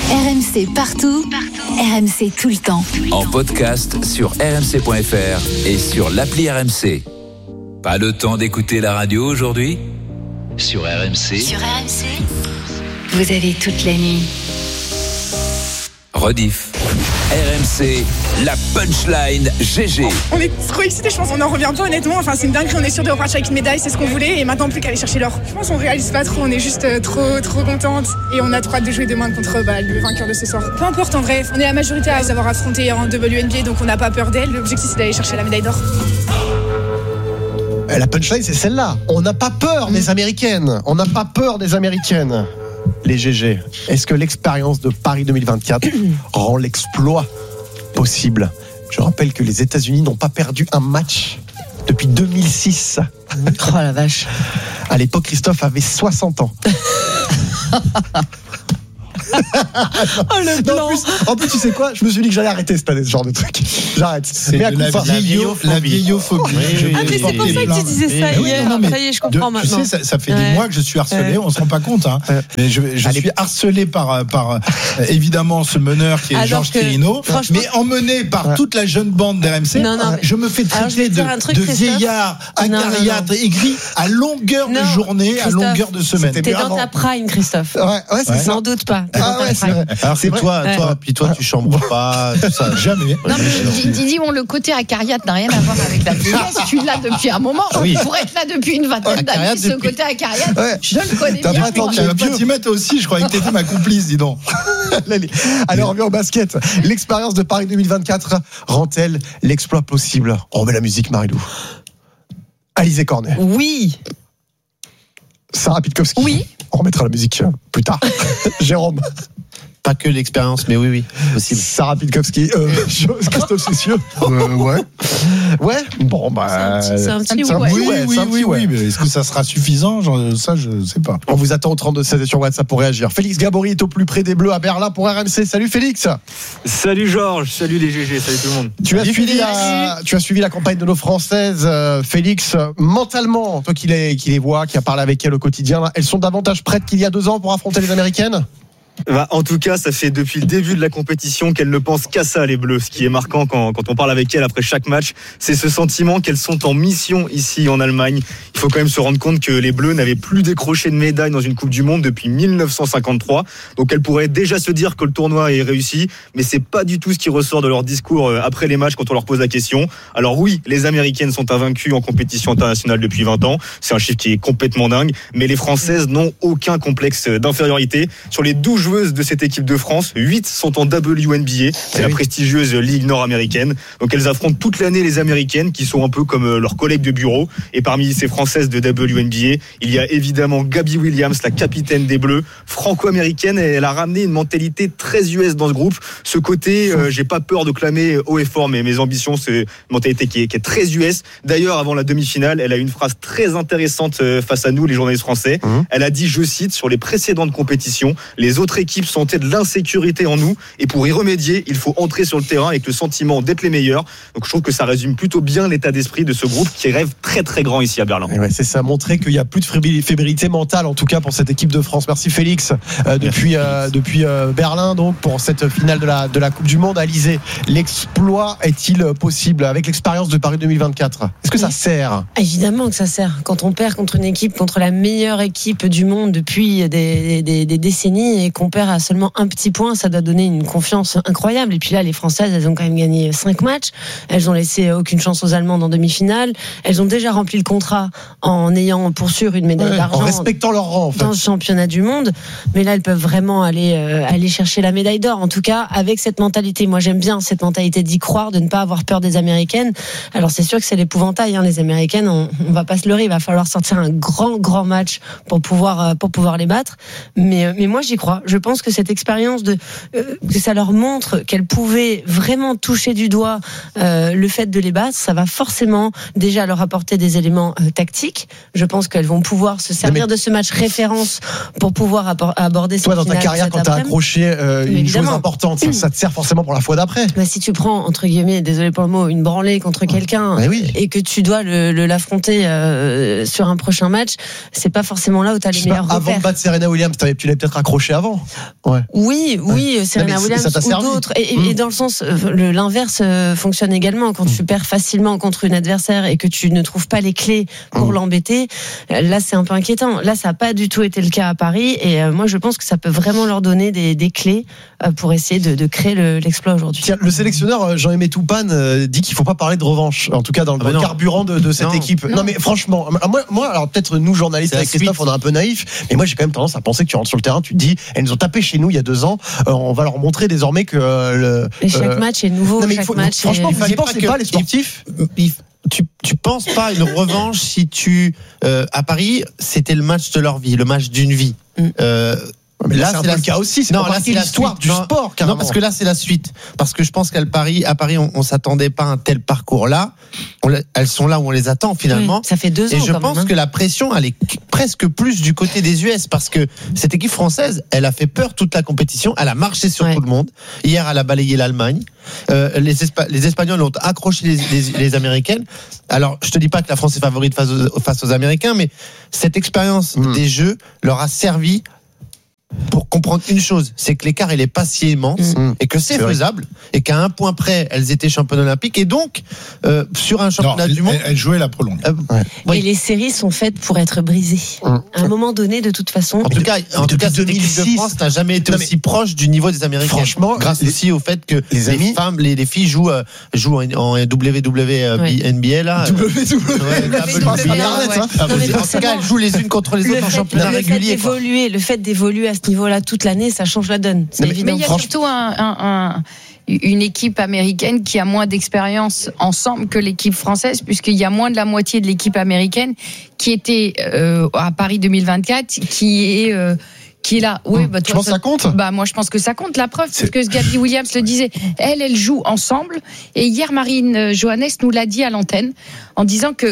R M C partout, partout. R M C tout le temps. En podcast sur r m c point f r et sur l'appli R M C. Pas le temps d'écouter la radio aujourd'hui ? Sur R M C. Sur R M C, vous avez toute la nuit. Rediff. R M C, la punchline G G. On est trop excités, je pense qu'on en revient pas honnêtement. Enfin, c'est une dinguerie, on est sûr de repartir avec une médaille, c'est ce qu'on voulait. Et maintenant, plus qu'à aller chercher l'or. Je pense qu'on réalise pas trop, on est juste trop, trop contente. Et on a trop hâte de jouer demain contre bah, le vainqueur de ce soir. Peu importe en vrai, on est la majorité à les avoir affrontés en W N B A, donc on n'a pas peur d'elle. L'objectif, c'est d'aller chercher la médaille d'or. La punchline, c'est celle-là. On n'a pas peur des Américaines. On n'a pas peur des Américaines. Les G G, est-ce que l'expérience de Paris deux mille vingt-quatre rend l'exploit possible ? Je rappelle que les États-Unis n'ont pas perdu un match depuis deux mille six. Oh la vache. À l'époque, Christophe avait soixante ans. Oh le blanc. Non, en, plus, en plus, tu sais quoi ? Je me suis dit que j'allais arrêter cette année, ce genre de truc. J'arrête. C'est mais la, vieillo, la vieillophobie. Oui, ah, mais c'est pour ça que tu disais ça oui, hier. Non, ça y est, je comprends de, maintenant. Tu sais, ça, ça fait ouais. des mois que je suis harcelé, ouais. on se rend pas compte. Hein. Ouais. Mais je, je suis harcelé par, par euh, évidemment ce meneur qui est alors Georges Quirino, mais emmené par ouais. toute la jeune bande d'R M C. Non, non, je me fais traiter de, truc, de vieillard, acariâtre, aigri à longueur de journée, à longueur de semaine. T'es dans ta prime, Christophe. Ouais, c'est ça. Sans doute pas. Ah ouais, c'est vrai. Alors c'est toi, ouais. toi, puis toi, tu chambres pas, tout ça, jamais. Non mais Didi, bon, le côté acariâtre n'a rien à voir avec la vieillesse. Tu l'as depuis un moment. Oui. Pour être là depuis une vingtaine d'années, ce depuis... côté acariâtre, ouais. je le connais T'as bien. Pas attendu, tu vas pas t'y mettre aussi. Je croyais que t'étais ma complice, dis donc. Allez, on revient au basket. L'expérience de Paris deux mille vingt-quatre rend-elle l'exploit possible ? On remet la musique, Marilou. Alizé Cornet. Oui. Sarah Pitkowski. Oui. On remettra la musique plus tard. Jérôme. Pas que l'expérience, mais oui, oui, possible. Sarah Pitkowski, euh, Christophe Cessieux. Euh, ouais. Ouais. Bon, bah. C'est un petit, c'est un petit ouais. Oui, ouais, oui, oui, oui, mais est-ce que ça sera suffisant ? Genre, ça, je sais pas. On vous attend au trente-deux seize sur WhatsApp pour réagir. Félix Gabory est au plus près des Bleus à Berlin pour R M C. Salut Félix. Salut Georges, salut les G G, salut tout le monde. Tu as, suivi la, tu as suivi la campagne de nos Françaises, euh, Félix. Mentalement, toi qui les, qui les vois, qui a parlé avec elles au quotidien, là, elles sont davantage prêtes qu'il y a deux ans pour affronter les Américaines ? Bah, en tout cas, ça fait depuis le début de la compétition qu'elles ne pensent qu'à ça, les Bleus. Ce qui est marquant quand, quand on parle avec elles après chaque match, c'est ce sentiment qu'elles sont en mission ici en Allemagne. Il faut quand même se rendre compte que les Bleus n'avaient plus décroché de médaille dans une Coupe du Monde depuis dix-neuf cent cinquante-trois. Donc elles pourraient déjà se dire que le tournoi est réussi, mais c'est pas du tout ce qui ressort de leur discours après les matchs quand on leur pose la question. Alors oui, les Américaines sont invaincues en compétition internationale depuis vingt ans. C'est un chiffre qui est complètement dingue, mais les Françaises n'ont aucun complexe d'infériorité. Sur les douze joueuses de cette équipe de France, huit sont en W N B A, c'est la prestigieuse ligue nord-américaine. Donc elles affrontent toute l'année les Américaines qui sont un peu comme leurs collègues de bureau. Et parmi ces Françaises de W N B A, il y a évidemment Gabby Williams, la capitaine des Bleus, franco-américaine, et elle a ramené une mentalité très U S dans ce groupe. Ce côté, euh, j'ai pas peur de clamer haut et fort, mais mes ambitions, c'est une mentalité qui est, qui est très U S. D'ailleurs, avant la demi-finale, elle a eu une phrase très intéressante face à nous, les journalistes français. Mmh. Elle a dit, je cite, sur les précédentes compétitions, les autres équipes sentaient de l'insécurité en nous, et pour y remédier, il faut entrer sur le terrain avec le sentiment d'être les meilleurs. Donc je trouve que ça résume plutôt bien l'état d'esprit de ce groupe qui rêve très très grand ici à Berlin. Ouais, c'est ça, montrer qu'il n'y a plus de fébrilité mentale, en tout cas pour cette équipe de France. Merci Félix, euh, depuis, euh, depuis euh, Berlin, donc pour cette finale de la, de la Coupe du Monde. Alizé, l'exploit est-il possible avec l'expérience de Paris deux mille vingt-quatre ? Est-ce que ça sert ? Évidemment que ça sert. Quand on perd contre une équipe, contre la meilleure équipe du monde depuis des, des, des décennies, et qu'on perd à seulement un petit point, ça doit donner une confiance incroyable. Et puis là, les Françaises, elles ont quand même gagné cinq matchs. Elles ont laissé aucune chance aux Allemandes en demi-finale. Elles ont déjà rempli le contrat en ayant pour sûr une médaille ouais, d'argent. En respectant leur rang, en fait. Dans le championnat du monde. Mais là, elles peuvent vraiment aller, euh, aller chercher la médaille d'or. En tout cas, avec cette mentalité. Moi, j'aime bien cette mentalité d'y croire, de ne pas avoir peur des Américaines. Alors, c'est sûr que c'est l'épouvantail, hein. Les Américaines, on, on va pas se leurrer. Il va falloir sortir un grand, grand match pour pouvoir, pour pouvoir les battre. Mais, mais moi, j'y crois. Je pense que cette expérience de euh, que ça leur montre qu'elles pouvaient vraiment toucher du doigt euh, le fait de les battre, ça va forcément déjà leur apporter des éléments euh, tactiques. Je pense qu'elles vont pouvoir se servir de ce match référence pour pouvoir appor- aborder toi, cette dans ta carrière, quand tu as accroché euh, une chose importante, ça, ça te sert forcément pour la fois d'après. Bah, si tu prends, entre guillemets, désolé pour le mot, une branlée contre quelqu'un bah oui. et que tu dois le, le, l'affronter euh, sur un prochain match, c'est pas forcément là où tu as les meilleurs pas, repères. Avant de battre Serena Williams, tu l'avais peut-être accroché avant. avant. Ouais. Oui, oui, ouais. Serena Williams ou d'autres. Et, mmh. et dans le sens, le, l'inverse fonctionne également. Quand mmh. tu perds facilement contre une adversaire et que tu ne trouves pas les clés pour mmh. l'embêter, là c'est un peu inquiétant. Là ça n'a pas du tout été le cas à Paris et euh, moi je pense que ça peut vraiment leur donner des, des clés euh, pour essayer de, de créer le, l'exploit aujourd'hui. Tiens, le sélectionneur Jean-Aimé Toupane euh, dit qu'il ne faut pas parler de revanche, en tout cas dans le, ah dans le carburant de, de cette non. équipe. Non. non mais franchement, moi, moi alors peut-être nous journalistes avec Christophe on est un peu naïfs, mais moi j'ai quand même tendance à penser que tu rentres sur le terrain, tu te dis, elles nous ont tapé chez nous il y a deux ans, euh, on va leur montrer désormais que euh, le, et chaque euh, match est nouveau. Non, mais chaque faut, match franchement, il ne pensez pas les sportifs. Il, tu tu penses pas à une revanche si tu euh, à Paris c'était le match de leur vie, le match d'une vie. Mm. Euh, Mais là, là c'est, c'est la... le cas aussi. C'est non, là, c'est l'histoire du non, sport. Carrément. Non, parce que là, c'est la suite. Parce que je pense qu'à Paris, à Paris, on, on s'attendait pas à un tel parcours-là. On, elles sont là où on les attend finalement. Oui, ça fait deux ans. Et je quand pense même, hein. que la pression, elle est presque plus du côté des U S parce que cette équipe française, elle a fait peur toute la compétition. Elle a marché sur ouais. tout le monde. Hier, elle a balayé l'Allemagne. Euh, les, Espa- les Espagnols ont accroché les, les, les Américaines. Alors, je te dis pas que la France est favorite face aux, face aux Américains, mais cette expérience mmh. des Jeux leur a servi pour comprendre une chose, c'est que l'écart il est pas si immense mmh. et que c'est, c'est faisable vrai. Et qu'à un point près elles étaient championnes olympiques et donc euh, sur un championnat non, du monde elles, elles jouaient la prolongue. Euh, ouais. Oui. Et les séries sont faites pour être brisées. Mmh. À un moment donné, de toute façon. En tout cas, en tout cas, cette équipe de France n'a jamais été non, aussi proche du niveau des Américains. Franchement, grâce les, aussi au fait que les, les femmes, les, les filles jouent, euh, jouent en, en W W N B A là. W W En tout cas, elles jouent les unes contre les autres en championnat régulier. Le fait d'évoluer à ce niveau-là toute l'année, ça change la donne. C'est mais, évident. Mais il y a surtout un, un, un, une équipe américaine qui a moins d'expérience ensemble que l'équipe française, puisqu'il y a moins de la moitié de l'équipe américaine qui était euh, à Paris deux mille vingt-quatre, qui est euh, qui est là. Oui, bah, toi, tu penses que ça compte ? Bah, moi, je pense que ça compte. La preuve, c'est que Gabby Williams le disait. Elle, elle joue ensemble. Et hier, Marine Johannes nous l'a dit à l'antenne en disant que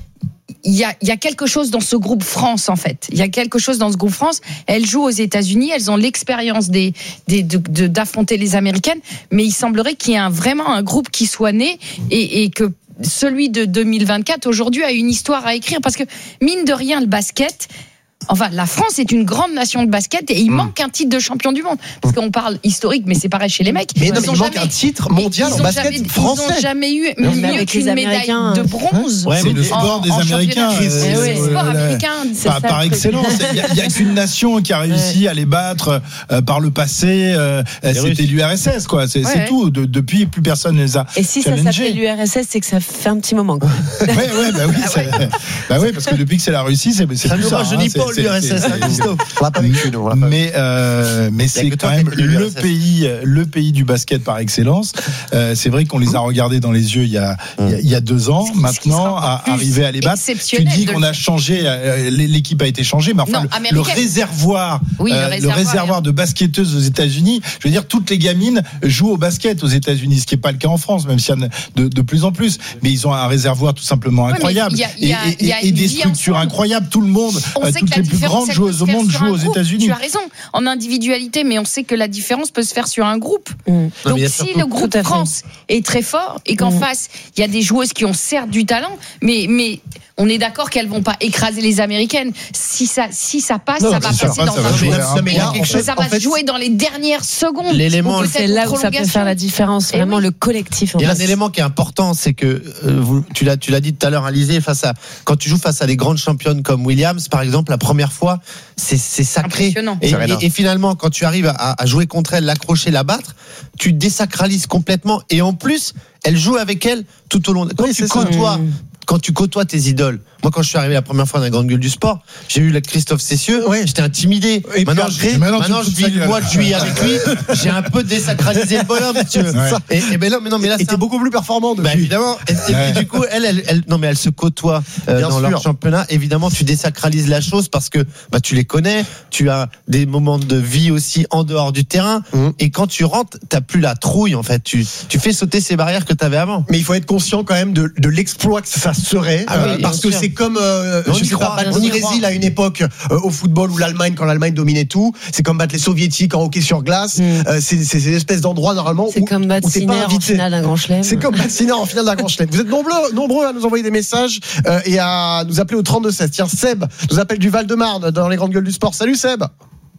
Il y, a, il y a quelque chose dans ce groupe France, en fait. Il y a quelque chose dans ce groupe France. Elles jouent aux États-Unis, elles ont l'expérience des, des, de, de, d'affronter les Américaines, mais il semblerait qu'il y ait un, vraiment un groupe qui soit né et, et que celui de deux mille vingt-quatre, aujourd'hui, a une histoire à écrire. Parce que, mine de rien, le basket... Enfin, la France est une grande nation de basket et il mmh. manque un titre de champion du monde. Parce qu'on parle historique, mais c'est pareil chez les mecs. Mais ils non, il manque un titre mondial en basket jamais, français. Ils n'ont jamais eu mieux mais qu'une médaille de bronze. Ouais, c'est le sport des Américains. C'est le sport américain. Par, par excellence. Il n'y a, a qu'une nation qui a réussi ouais. à les battre euh, par le passé. Euh, c'était l'U R S S, quoi. C'est, ouais. c'est tout. De, depuis, plus personne ne les a. Et si challengés. Ça s'appelle l'U R S S, c'est que ça fait un petit moment. Oui, ouais, bah oui, bah oui, parce que depuis que c'est la Russie, c'est, c'est ça plus ça. Ça nous rajeunit pas l'U R S S. On l'a pas vécu, nous. Mais, euh, mais c'est quand même le pays, le pays du basket par excellence. Euh, c'est vrai qu'on les a regardés dans les yeux il y a, il y a, il y a deux ans. Maintenant, à arriver à les battre, tu dis qu'on a changé, l'équipe a été changée, mais enfin, non, le, le réservoir, oui, euh, le réservoir, le réservoir de basketteuses aux États-Unis, je veux dire, toutes les gamines jouent au basket aux États-Unis, ce qui n'est pas le cas en France, même s'il y en a de, de plus en plus. Mais ils ont un réservoir tout simplement incroyable ouais, y a, y a, et, y a et, et des structures ensemble. Incroyables. Tout le monde, euh, toutes les plus grandes joueuses au monde jouent aux États-Unis. Tu as raison, en individualité, mais on sait que la différence peut se faire sur un groupe. Mmh. Donc non, si le groupe France est très fort et qu'en mmh. face, il y a des joueuses qui ont certes du talent, mais, mais on est d'accord qu'elles vont pas écraser les Américaines. Si ça, si ça passe, non, ça va passer ça, dans ça un joueur. Ça, ça va se jouer dans les dernières secondes. L'élément, c'est là où ça peut faire la différence. Vraiment oui. le collectif. Il y a un élément qui est important, c'est que euh, vous, tu l'as, tu l'as dit tout à l'heure, Alizé, face à quand tu joues face à des grandes championnes comme Williams, par exemple, la première fois, c'est, c'est sacré. Et, et, et finalement, quand tu arrives à, à jouer contre elle, l'accrocher, la battre, tu désacralises complètement. Et en plus, elle joue avec elle tout au long. Quand oui, tu côtoies. Mmh. Quand tu côtoies tes idoles, moi quand je suis arrivé la première fois dans la Grande Gueule du Sport, j'ai eu le Christophe Cessieux, ouais. j'étais intimidé. Et maintenant, après, maintenant, maintenant je vis moi je suis avec lui, j'ai un peu désacralisé le bonhomme, si tu veux. Ouais. Et, et ben là, mais non, mais là, et t'es un... beaucoup plus performant depuis. Bah, évidemment. Et, et, ouais. et du coup, elle, elle, elle, non mais elle se côtoie euh, dans sûr. Leur championnat. Évidemment, tu désacralises la chose parce que bah tu les connais, tu as des moments de vie aussi en dehors du terrain, mmh. et quand tu rentres, t'as plus la trouille en fait. Tu, tu fais sauter ces barrières que t'avais avant. Mais il faut être conscient quand même de, de l'exploit que ça serait, ah euh, oui, parce que sûr. C'est comme euh, je sais pas, battre le Brésil à une époque euh, au football ou l'Allemagne quand l'Allemagne dominait tout. C'est comme battre les Soviétiques en hockey sur glace. Mm. Euh, c'est, c'est ces espèces d'endroits normalement c'est où, comme battre Sinner en finale d'un grand chelem. C'est comme battre Sinner en finale d'un grand chelem. Vous êtes nombreux, nombreux à nous envoyer des messages euh, et à nous appeler au trente-deux seize. Tiens, Seb nous appelle du Val-de-Marne dans les Grandes Gueules du Sport. Salut Seb.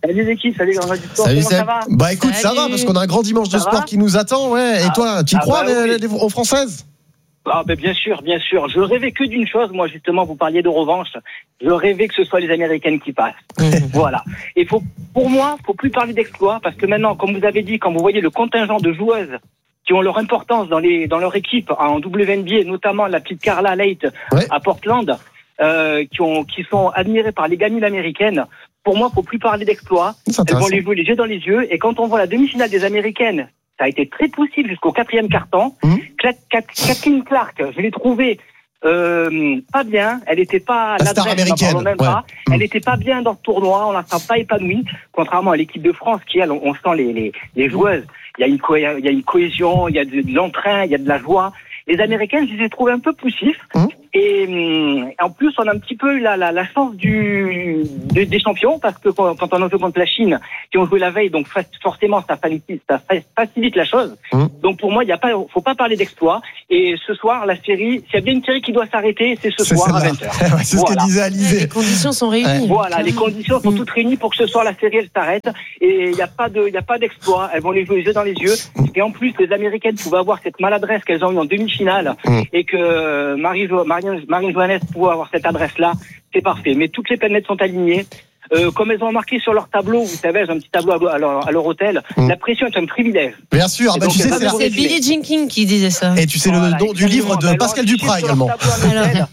Salut l'équipe, salut Grand du Sport. Salut Comment Seb. ça va? Bah écoute, Salut. ça va parce qu'on a un grand dimanche de Ça sport va qui nous attend, ouais. Et Ah, toi, tu y ah crois bah les- oui. les- aux Françaises? Ah ben bien sûr, bien sûr. Je rêvais que d'une chose, moi justement, vous parliez de revanche. Je rêvais que ce soit les Américaines qui passent. Voilà. Et faut, pour moi, faut plus parler d'exploit parce que maintenant, comme vous avez dit, quand vous voyez le contingent de joueuses qui ont leur importance dans les dans leur équipe en W N B A, notamment la petite Carla Leight Ouais. à Portland, euh, qui ont qui sont admirées par les gamines américaines. Pour moi, faut plus parler d'exploit. C'est Elles vont intéressant. les jouer les yeux dans les yeux. Et quand on voit la demi-finale des Américaines, ça a été très poussif jusqu'au quatrième quart-temps. Mmh. Cla- Cat- Kathleen Clark, je l'ai trouvée euh, pas bien. Elle n'était pas La star l'adresse, n'en américaine, parlons même ouais. pas. Mmh. Elle n'était pas bien dans ce tournoi. On la sent pas épanouie, contrairement à l'équipe de France qui, elle, on, on sent les, les, les joueuses. Il y a une co- il y a une cohésion, il y a de, de l'entrain, il y a de la joie. Les Américaines, je les ai trouvées un peu poussifs. Mmh. Et hum, en plus, on a un petit peu eu la, la, la chance du, des, des champions, parce que quand, quand on a joué contre la Chine, qui ont joué la veille, donc fa- forcément, ça facilite, ça fa- facilite la chose. Mmh. Donc pour moi, il y a pas, faut pas parler d'exploit. Et ce soir, la série, s'il y a bien une série qui doit s'arrêter, c'est ce C'est soir à celle-là. vingt heures. Ouais, c'est ce que disait Alizé. Les conditions sont réunies. Voilà, les conditions sont toutes réunies pour que ce soir la série elle s'arrête et il n'y a pas de, il y a pas d'exploit. Elles vont les jouer les yeux dans les yeux. Et en plus, les Américaines pouvaient avoir cette maladresse qu'elles ont eu en demi-finale Mm. et que Marie Marion Marion Johannes pouvait avoir cette adresse-là, c'est parfait. Mais toutes les planètes sont alignées. Euh, comme elles ont marqué sur leur tableau, vous savez, j'ai un petit tableau à leur, à leur hôtel. Mm. La pression est un privilège. Bien sûr, Et bah, donc, tu sais, c'est c'est pas la- C'est Billie Jean King qui disait ça. Et tu sais Voilà, le nom du exactement. livre de Elles l'ont Pascal affiché Duprat sur leur également. tableau à l'hôtel.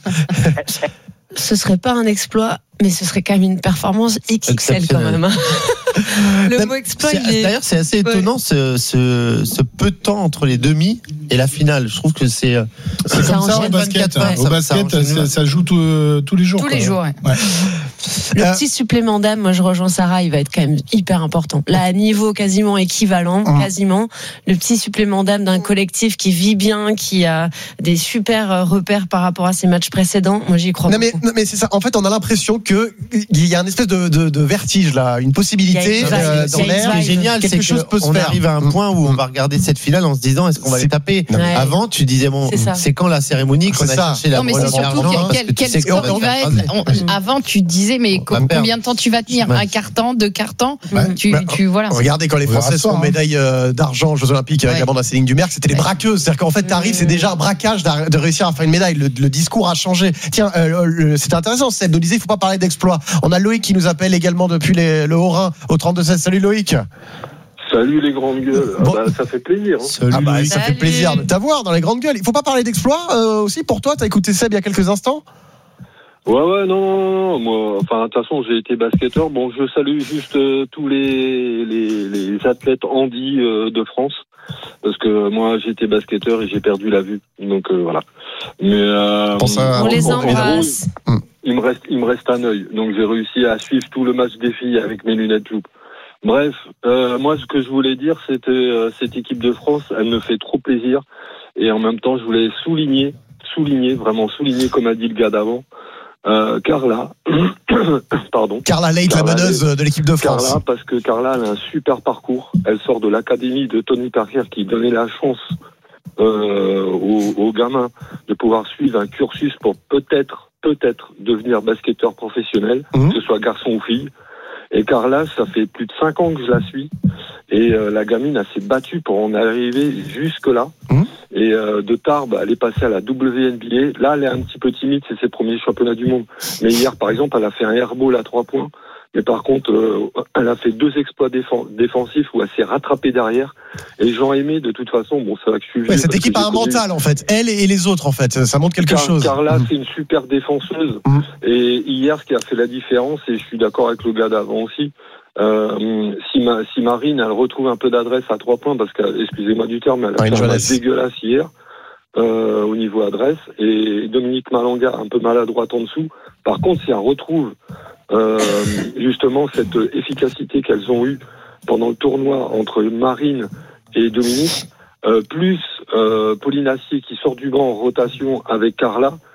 Ce serait pas un exploit, mais ce serait quand même une performance X X L quand même. hein. Le mot exploit, C'est- il est... D'ailleurs, c'est assez étonnant ce, ce, ce peu de temps entre les demi et la finale. Je trouve que c'est C'est Ça comme ça au enchaîne. basket. vingt-quatre hein. heures, Au ça- basket, ça enchaîne. ça, ça joue tout- tous les jours. Tous quoi. les jours, ouais. Ouais. Le Euh, petit supplément d'âme, moi je rejoins Sarah, il va être quand même hyper important. Là, à niveau quasiment équivalent, Mmh. quasiment, le petit supplément d'âme d'un collectif qui vit bien, qui a des super euh, repères par rapport à ses matchs précédents, moi j'y crois Non mais, beaucoup. non, mais c'est ça. En fait, on a l'impression que il y a une espèce de, de, de vertige là, une possibilité Il y a une vibe, euh, il y dans a une l'air. Ce qui est génial, c'est Quelque chose peut se qu'on faire. arrive à un point où on va regarder cette finale en se disant est-ce qu'on va C'est- les taper. Non, mais- Avant, tu disais bon, C'est ça. c'est quand la cérémonie qu'on C'est a ça. cherché la Non, mais c'est la surtout d'argent, quel, parce quel, que tu quel sais que sport ça il va être être. On- avant, tu disais, mais On co- va perdre. combien de temps tu vas tenir? Ouais. Un quart temps, deux quarts temps? Ouais. Tu, Bah, tu, voilà. Regardez quand les On verra Françaises ce soir, sont hein. médailles euh, d'argent aux Jeux Olympiques avec Ouais. la bande à Céline Dumerc, c'était les braqueuses. C'est-à-dire qu'en fait, t'arrives, c'est déjà un braquage d'ar- de réussir à faire une médaille. Le, le discours a changé. Tiens, euh, le- c'était intéressant. Seb nous disait, il faut pas parler d'exploit. On a Loïc qui nous appelle également depuis les- le Haut-Rhin au trente-deux seize. Salut Loïc. Salut les grandes gueules. Ah Bon. bah, ça fait plaisir. Hein. Salut, Ah bah, Louis. ça fait Salut. plaisir de t'avoir dans les grandes gueules. Il faut pas parler d'exploit euh, aussi pour toi. T'as écouté Seb il y a quelques instants. Ouais, ouais, non, non, non, moi, enfin, de toute façon, j'ai été basketteur. Bon, je salue juste euh, tous les, les, les athlètes handi euh, de France, parce que moi, j'ai été basketteur et j'ai perdu la vue. Donc, euh, voilà. Mais, euh, Pense à- On les bon, embrasse. il me reste, il me reste un œil. Donc, j'ai réussi à suivre tout le match des filles avec mes lunettes loupe. Bref, euh, moi, ce que je voulais dire, c'était euh, cette équipe de France, elle me fait trop plaisir. Et en même temps, je voulais souligner, souligner, vraiment souligner, comme a dit le gars d'avant, euh, Carla, pardon. Carla Leight, la Carla meneuse Leight. de l'équipe de France. Carla, parce que Carla, elle a un super parcours. Elle sort de l'académie de Tony Parker qui donnait la chance euh, aux, aux gamins de pouvoir suivre un cursus pour peut-être, peut-être devenir basketteur professionnel, Mmh. que ce soit garçon ou fille. Et Carla, ça fait plus de cinq ans que je la suis. Et euh, la gamine, elle s'est battue pour en arriver jusque-là. Mmh. Et euh, de Tarbes, elle est passée à la W N B A. Là, elle est un petit peu timide, c'est ses premiers championnats du monde. Mais hier, par exemple, elle a fait un airball à trois points. Mais par contre, euh, elle a fait deux exploits défen- défensifs où elle s'est rattrapée derrière. Et Jean Aimé, de toute façon, bon, ça va que je suis vieux, Ouais, cette parce équipe que a j'ai un connu- mental en fait. Elle et les autres en fait. Ça montre quelque Car- chose. Carla, Mmh. c'est une super défenseuse. Mmh. Et hier, ce qui a fait la différence, et je suis d'accord avec le gars d'avant aussi, euh, si, ma, si Marine, elle retrouve un peu d'adresse à trois points, parce que, excusez-moi du terme, elle a Marine fait un match Johannes. dégueulasse hier, euh, au niveau adresse, et Dominique Malanga, un peu maladroite en dessous. Par contre, si elle retrouve euh, justement cette efficacité qu'elles ont eue pendant le tournoi entre Marine et Dominique, euh, plus euh, Pauline Assier qui sort du banc en rotation avec Carla,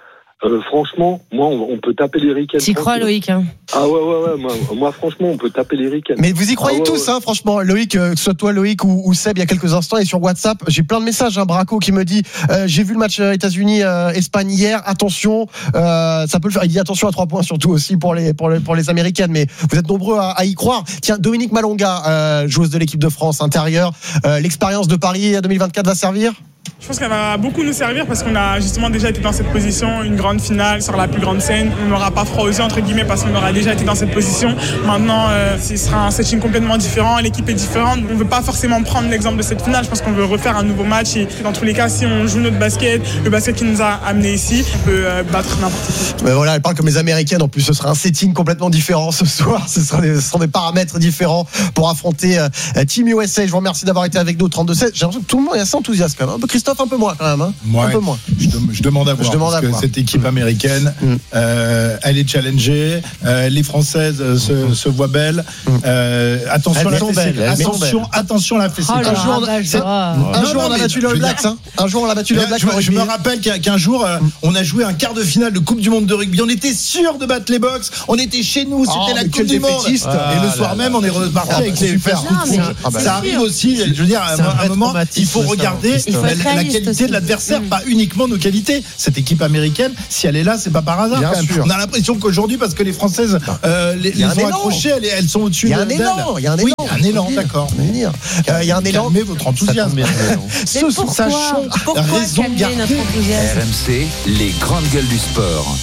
Euh, franchement, moi, on, on peut taper les Ricains. T'y crois, Loïc hein. Ah ouais, ouais, ouais. Moi, moi, franchement, on peut taper les Ricains. Mais vous y croyez ah, ouais, tous, ouais. hein, franchement. Loïc, euh, que ce soit toi, Loïc ou, ou Seb, il y a quelques instants, et sur WhatsApp, j'ai plein de messages. Hein, Braco qui me dit euh, j'ai vu le match États-Unis-Espagne euh, hier. Attention, euh, ça peut le faire. Il dit attention à trois points, surtout aussi pour les pour les pour les Américaines. Mais vous êtes nombreux à, à y croire. Tiens, Dominique Malonga, euh, joueuse de l'équipe de France intérieure. Euh, l'expérience de Paris deux mille vingt-quatre va servir. Je pense qu'elle va beaucoup nous servir parce qu'on a justement déjà été dans cette position, une grande finale sur la plus grande scène. On n'aura pas froid aux yeux entre guillemets parce qu'on aura déjà été dans cette position. Maintenant, euh, ce sera un setting complètement différent, l'équipe est différente. On ne veut pas forcément prendre l'exemple de cette finale. Je pense qu'on veut refaire un nouveau match et dans tous les cas, si on joue notre basket, le basket qui nous a amenés ici, on peut euh, battre n'importe qui. Mais voilà, elle parle comme les Américaines. En plus, ce sera un setting complètement différent ce soir. Ce sera des, ce seront des paramètres différents pour affronter euh, Team U S A. Je vous remercie d'avoir été avec nous au trente-deux seize. J'ai l'impression que tout le monde est assez enthousiaste quand même. Un peu Christophe, un peu moins quand même. Hein. Ouais, un peu moins. Je, je demande à voir. Je demande parce à que voir. cette équipe américaine, mm. euh, elle est challengée. Euh, les Françaises euh, se, mm. se voient belles. Euh, attention, elles la fessée. Attention, attention la fessée. Oh là, un jour, là, c'est, un non, jour non, on a mais battu je, le All Blacks. Hein. Un jour on a battu le All Blacks. Je, je me rappelle qu'un, qu'un jour, euh, on a joué un quart de finale de Coupe du Monde de rugby. On était sûr de battre les Box. On était chez nous. C'était oh, la Coupe du Monde. Ah, et le soir là, même, là, on est reparti ah, avec les fesses coups. Ah, bah, ça arrive aussi. Je veux dire, à un moment, il faut regarder la qualité de l'adversaire, pas uniquement nos qualités. Cette équipe américaine, si elle est là, c'est pas par hasard. Quand même. On a l'impression qu'aujourd'hui, parce que les Françaises euh, les, les ont accrochées, elles, elles sont au-dessus. Il y a un d'elles. élan. Il y a un oui, élan. un élan, d'accord. Il y a un élan. Calmez votre enthousiasme. Ce soir, sachant raison garder. R M C, les grandes gueules du sport.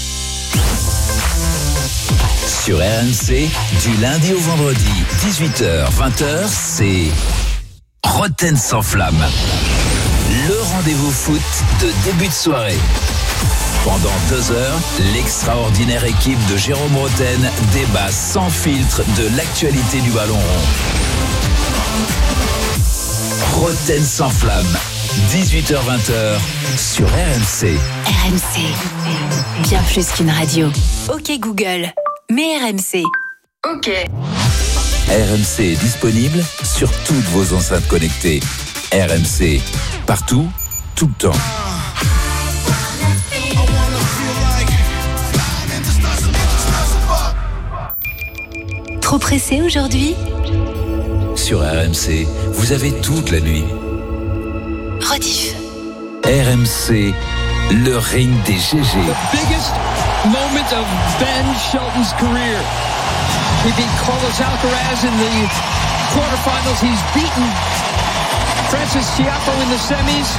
Sur R M C, du lundi au vendredi, dix-huit heures vingt heures, c'est Roten sans flamme. Le rendez-vous foot de début de soirée. Pendant deux heures, l'extraordinaire équipe de Jérôme Roten débat sans filtre de l'actualité du ballon rond. Roten sans flamme, dix-huit heures vingt heures sur R M C. R M C, bien plus qu'une radio. Ok Google, mais R M C. Ok. R M C est disponible sur toutes vos enceintes connectées. R M C, partout, tout le temps. Trop pressé aujourd'hui ? Sur R M C, vous avez toute la nuit. Rediff. R M C, le ring des G G. The biggest moment of Ben Shelton's career. He beat Carlos Alcaraz in the quarterfinals. He's beaten Francis Tiafoe in the semis.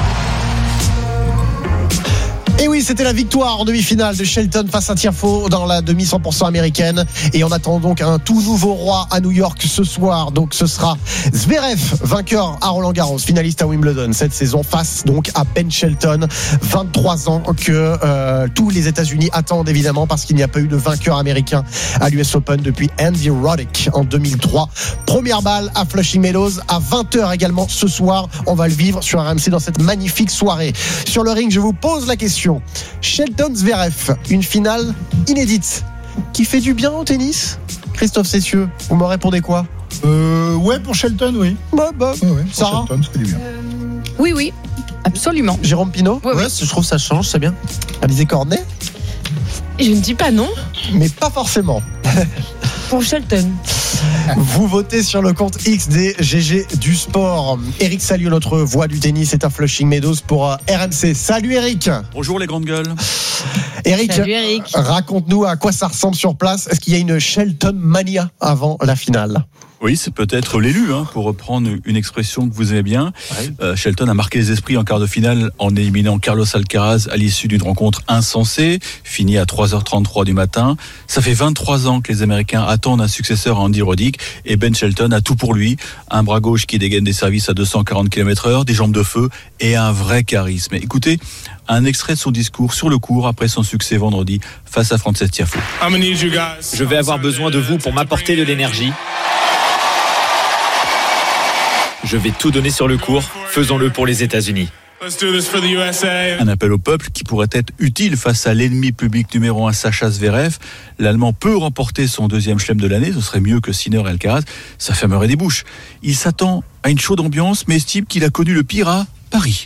Et oui, c'était la victoire en demi-finale de Shelton face à Tiafoe dans la demi cent pour cent américaine. Et on attend donc un tout nouveau roi à New York ce soir. Donc ce sera Zverev, vainqueur à Roland-Garros, finaliste à Wimbledon cette saison, face donc à Ben Shelton. vingt-trois ans que euh, tous les États-Unis attendent évidemment, parce qu'il n'y a pas eu de vainqueur américain à l'U S Open depuis Andy Roddick en deux mille trois. Première balle à Flushing Meadows à vingt heures également ce soir. On va le vivre sur R M C dans cette magnifique soirée. Sur le ring, je vous pose la question. Shelton Zverev, une finale inédite qui fait du bien au tennis. Christophe Cessieux, vous me répondez quoi ? euh, Ouais, pour Shelton, oui. Bah, bah. Ouais, ouais, Sarah ? Shelton, ça fait du bien. Euh, oui, oui, absolument. Jérôme Pinault ? Ouais, ouais, oui. je trouve que ça change, c'est bien. Alizé Cornet ? Je ne dis pas non. Mais pas forcément. Pour Shelton. Vous votez sur le compte X des G G du sport. Eric Salio, notre voix du tennis, est à Flushing Meadows pour R M C. Salut Eric. Bonjour les grandes gueules. Eric, Salut Eric. Raconte-nous à quoi ça ressemble sur place. Est-ce qu'il y a une Shelton mania avant la finale ? Oui, c'est peut-être l'élu, hein, pour reprendre une expression que vous aimez bien. Ouais. Euh, Shelton a marqué les esprits en quart de finale en éliminant Carlos Alcaraz à l'issue d'une rencontre insensée, finie à trois heures trente-trois du matin. Ça fait vingt-trois ans que les Américains attendent un successeur à Andy Roddick, et Ben Shelton a tout pour lui. Un bras gauche qui dégaine des services à deux cent quarante kilomètres heure, des jambes de feu et un vrai charisme. Écoutez, un extrait de son discours sur le court après son succès vendredi face à Frances Tiafoe. Je vais avoir besoin de vous pour m'apporter de l'énergie. Je vais tout donner sur le court. Faisons-le pour les États-Unis. Un appel au peuple qui pourrait être utile face à l'ennemi public numéro un, Sacha Zverev. L'Allemand peut remporter son deuxième chelem de l'année. Ce serait mieux que Sinner et Alcaraz. Ça fermerait des bouches. Il s'attend à une chaude ambiance, mais estime qu'il a connu le pire à Paris.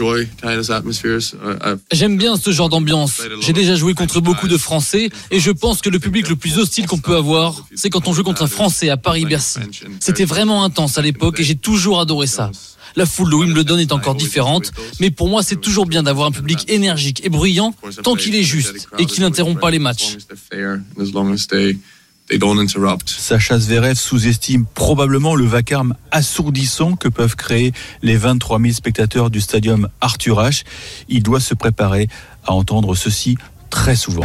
J'aime bien ce genre d'ambiance. J'ai déjà joué contre beaucoup de Français et je pense que le public le plus hostile qu'on peut avoir, c'est quand on joue contre un Français à Paris-Bercy. C'était vraiment intense à l'époque et j'ai toujours adoré ça. La foule de Wimbledon est encore différente, mais pour moi c'est toujours bien d'avoir un public énergique et bruyant tant qu'il est juste et qu'il n'interrompt pas les matchs. Sacha Zverev sous-estime probablement le vacarme assourdissant que peuvent créer les vingt-trois mille spectateurs du stadium Arthur Ashe. Il doit se préparer à entendre ceci très souvent.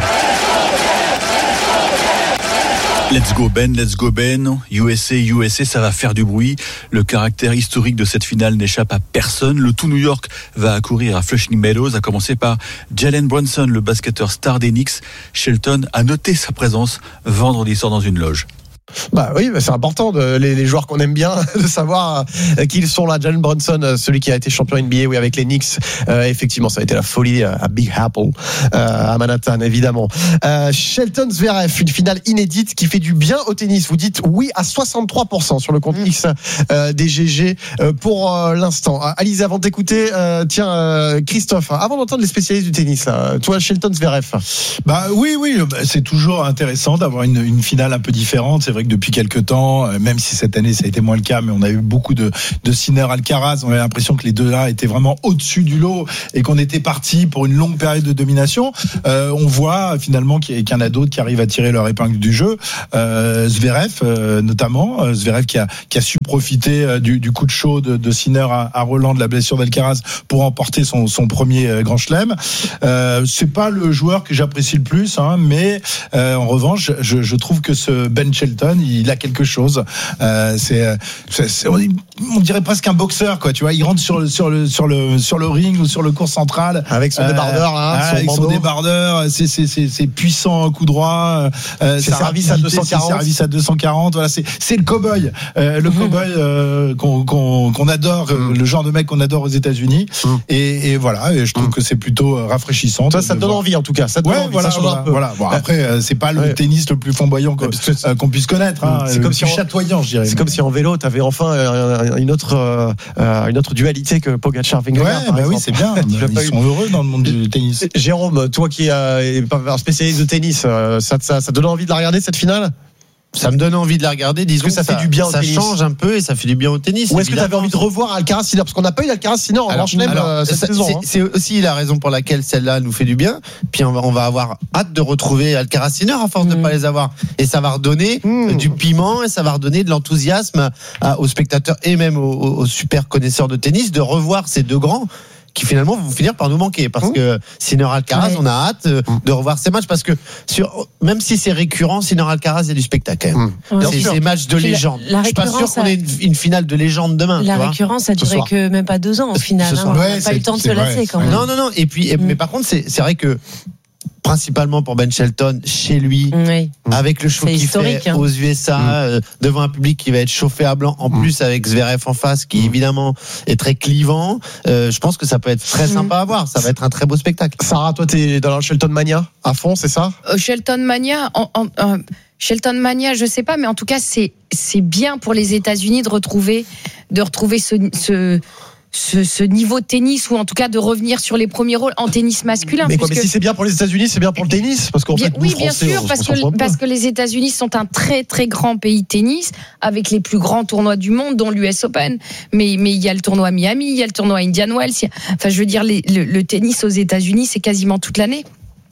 Let's go Ben, let's go Ben, U S A, U S A, ça va faire du bruit. Le caractère historique de cette finale n'échappe à personne. Le tout New York va accourir à Flushing Meadows, à commencer par Jalen Brunson, le basketteur star des Knicks. Shelton a noté sa présence vendredi soir dans une loge. Bah oui, bah c'est important de, les, les joueurs qu'on aime bien de savoir euh, qui ils sont là. Jalen Brunson, celui qui a été champion N B A, oui, avec les Knicks. Euh, effectivement, ça a été la folie à Big Apple, euh, à Manhattan, évidemment. Euh, Shelton Zverev, une finale inédite qui fait du bien au tennis. Vous dites oui à soixante-trois pour cent sur le compte X euh, des G G euh, pour euh, l'instant. Alizé, avant de t'écouter, euh, tiens, euh, Christophe, avant d'entendre les spécialistes du tennis, là, toi, Shelton Zverev. Bah oui, oui, c'est toujours intéressant d'avoir une, une finale un peu différente. C'est vrai que depuis quelques temps, même si cette année ça a été moins le cas, mais on a eu beaucoup de, de Sinner Alcaraz, on avait l'impression que les deux là étaient vraiment au-dessus du lot et qu'on était parti pour une longue période de domination. Euh, on voit finalement qu'il y en a d'autres qui arrivent à tirer leur épingle du jeu. Euh, Zverev euh, notamment, Zverev qui a, qui a su profiter du, du coup de chaud de, de Sinner à, à Roland, de la blessure d'Alcaraz pour remporter son, son premier Grand Chelem. Euh, c'est pas le joueur que j'apprécie le plus, hein, mais euh, en revanche, je, je trouve que ce Ben Shelton, il a quelque chose. Euh, c'est, c'est, c'est, on dirait presque un boxeur, quoi. Tu vois, il rentre sur le sur le sur le sur le ring ou sur le court central avec son euh, débardeur, là, ah, son avec son débardeur. C'est c'est c'est, c'est puissant, coup droit. Euh, c'est service à deux cent quarante. Service à deux cent quarante. Voilà, c'est c'est le cow-boy, euh, le cow-boy euh, qu'on qu'on qu'on adore, mm. le genre de mec qu'on adore aux États-Unis. Mm. Et, et voilà, et je trouve mm. que c'est plutôt rafraîchissant. Toi, ça te donne envie, en tout cas. Ça te ouais, donne envie. Voilà, ça voilà, voilà. Bon, après, c'est pas le ouais. tennis le plus flamboyant qu'on, euh, qu'on puisse connaître. Hein, c'est comme si en, chatoyant, je dirais. C'est comme si en vélo, t'avais enfin une autre, euh, une autre dualité que Pogacar Vingegaard. Ouais, bah oui, c'est bien. Ils sont heureux dans le monde du tennis. Jérôme, toi qui es un spécialiste de tennis, ça, ça, ça donne envie de la regarder cette finale? Ça me donne envie de la regarder. Disons que ça, ça fait du bien au ça tennis. Ça change un peu et ça fait du bien au tennis. Ou est-ce que tu avais envie de revoir Alcaraz Sinner? Parce qu'on n'a pas eu Alcaraz Sinner en Grand Chelem cette ça, saison. C'est, hein. c'est aussi la raison pour laquelle celle-là nous fait du bien. Puis on va, on va avoir hâte de retrouver Alcaraz Sinner à force mmh. de ne pas les avoir. Et ça va redonner mmh. du piment et ça va redonner de l'enthousiasme à, aux spectateurs et même aux, aux super connaisseurs de tennis de revoir ces deux grands qui finalement vont finir par nous manquer parce mmh. que Sinner Alcaraz, ouais. on a hâte de revoir ces matchs parce que sur, même si c'est récurrent, Sinner Alcaraz, il y a du spectacle quand même. Mmh. C'est ces matchs de légende. La, la je suis pas sûr qu'on ait une, une finale de légende demain. La récurrence, ça durait que même pas deux ans au final. Hein, on n'a ouais, pas eu le temps de se lasser quand même. Non, non, non. Et puis, mmh. mais par contre, c'est, c'est vrai que principalement pour Ben Shelton chez lui, oui. avec le show qu'il fait hein. aux U S A, mmh. euh, devant un public qui va être chauffé à blanc, en mmh. plus avec Zverev en face, qui mmh. évidemment est très clivant. Euh, je pense que ça peut être très sympa mmh. à voir. Ça va être un très beau spectacle. Sarah, toi, t'es dans la Shelton Mania à fond, c'est ça? euh, Shelton Mania, en, en, en, Shelton Mania, je sais pas, mais en tout cas, c'est c'est bien pour les États-Unis de retrouver de retrouver ce, ce Ce, ce niveau de tennis ou en tout cas de revenir sur les premiers rôles en tennis masculin. Mais, quoi, mais si c'est bien pour les États-Unis, c'est bien pour le tennis parce qu'en bien, fait, oui, Français, bien sûr, on, parce on que parce que les États-Unis sont un très très grand pays de tennis avec les plus grands tournois du monde, dont l'U S Open. Mais mais il y a le tournoi Miami, il y a le tournoi Indian Wells. A, enfin, je veux dire, les, le, le tennis aux États-Unis, c'est quasiment toute l'année.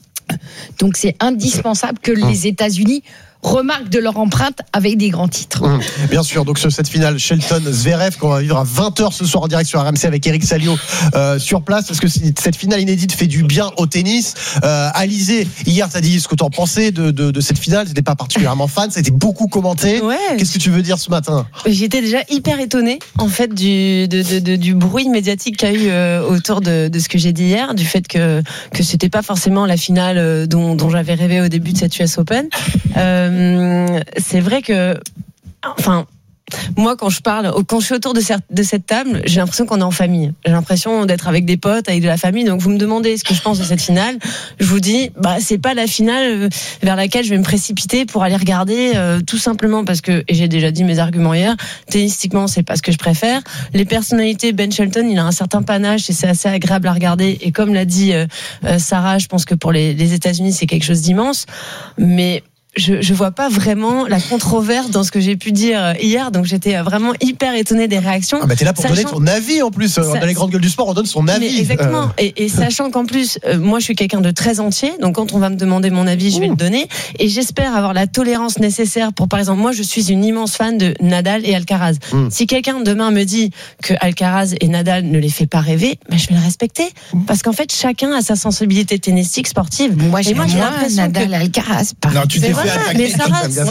Donc c'est indispensable que les États-Unis remarquent de leur empreinte avec des grands titres. Mmh. Bien sûr, donc cette finale Shelton-Zverev qu'on va vivre à vingt heures ce soir en direct sur R M C avec Eric Salio euh, sur place, parce que cette finale inédite fait du bien au tennis. Euh, Alizé, hier t'as dit ce que t'en pensais de, de, de cette finale, t'étais pas particulièrement fan, ça a été beaucoup commenté. Ouais. Qu'est-ce que tu veux dire ce matin? J'étais déjà hyper étonnée en fait du, de, de, de, du bruit médiatique qu'il y a eu euh, autour de, de ce que j'ai dit hier, du fait que, que c'était pas forcément la finale dont, dont j'avais rêvé au début de cette U S Open. Euh, c'est vrai que, enfin, Moi, quand je parle, quand je suis autour de cette, de cette table, j'ai l'impression qu'on est en famille. J'ai l'impression d'être avec des potes, avec de la famille. Donc, vous me demandez ce que je pense de cette finale. Je vous dis, bah, c'est pas la finale vers laquelle je vais me précipiter pour aller regarder, euh, tout simplement parce que, et j'ai déjà dit mes arguments hier, tennistiquement, c'est pas ce que je préfère. Les personnalités, Ben Shelton, il a un certain panache et c'est assez agréable à regarder. Et comme l'a dit euh, Sarah, je pense que pour les, les États-Unis, c'est quelque chose d'immense. Mais Je, je vois pas vraiment la controverse dans ce que j'ai pu dire hier, donc j'étais vraiment hyper étonnée des réactions. Ah bah t'es là pour sachant, donner ton avis en plus. Ça, dans les grandes gueules du sport, on donne son avis. Mais exactement. Euh... Et, et sachant qu'en plus, euh, moi je suis quelqu'un de très entier, donc quand on va me demander mon avis, je Ouh. vais le donner. Et j'espère avoir la tolérance nécessaire pour, par exemple, moi je suis une immense fan de Nadal et Alcaraz. Mmh. Si quelqu'un demain me dit que Alcaraz et Nadal ne les fait pas rêver, bah, je vais le respecter, mmh. parce qu'en fait chacun a sa sensibilité tennistique, sportive. Moi j'ai moi, j'ai l'impression Nadal que... Alcaraz. Non, tu t'es fait attaquer. Mais Sarah, c'est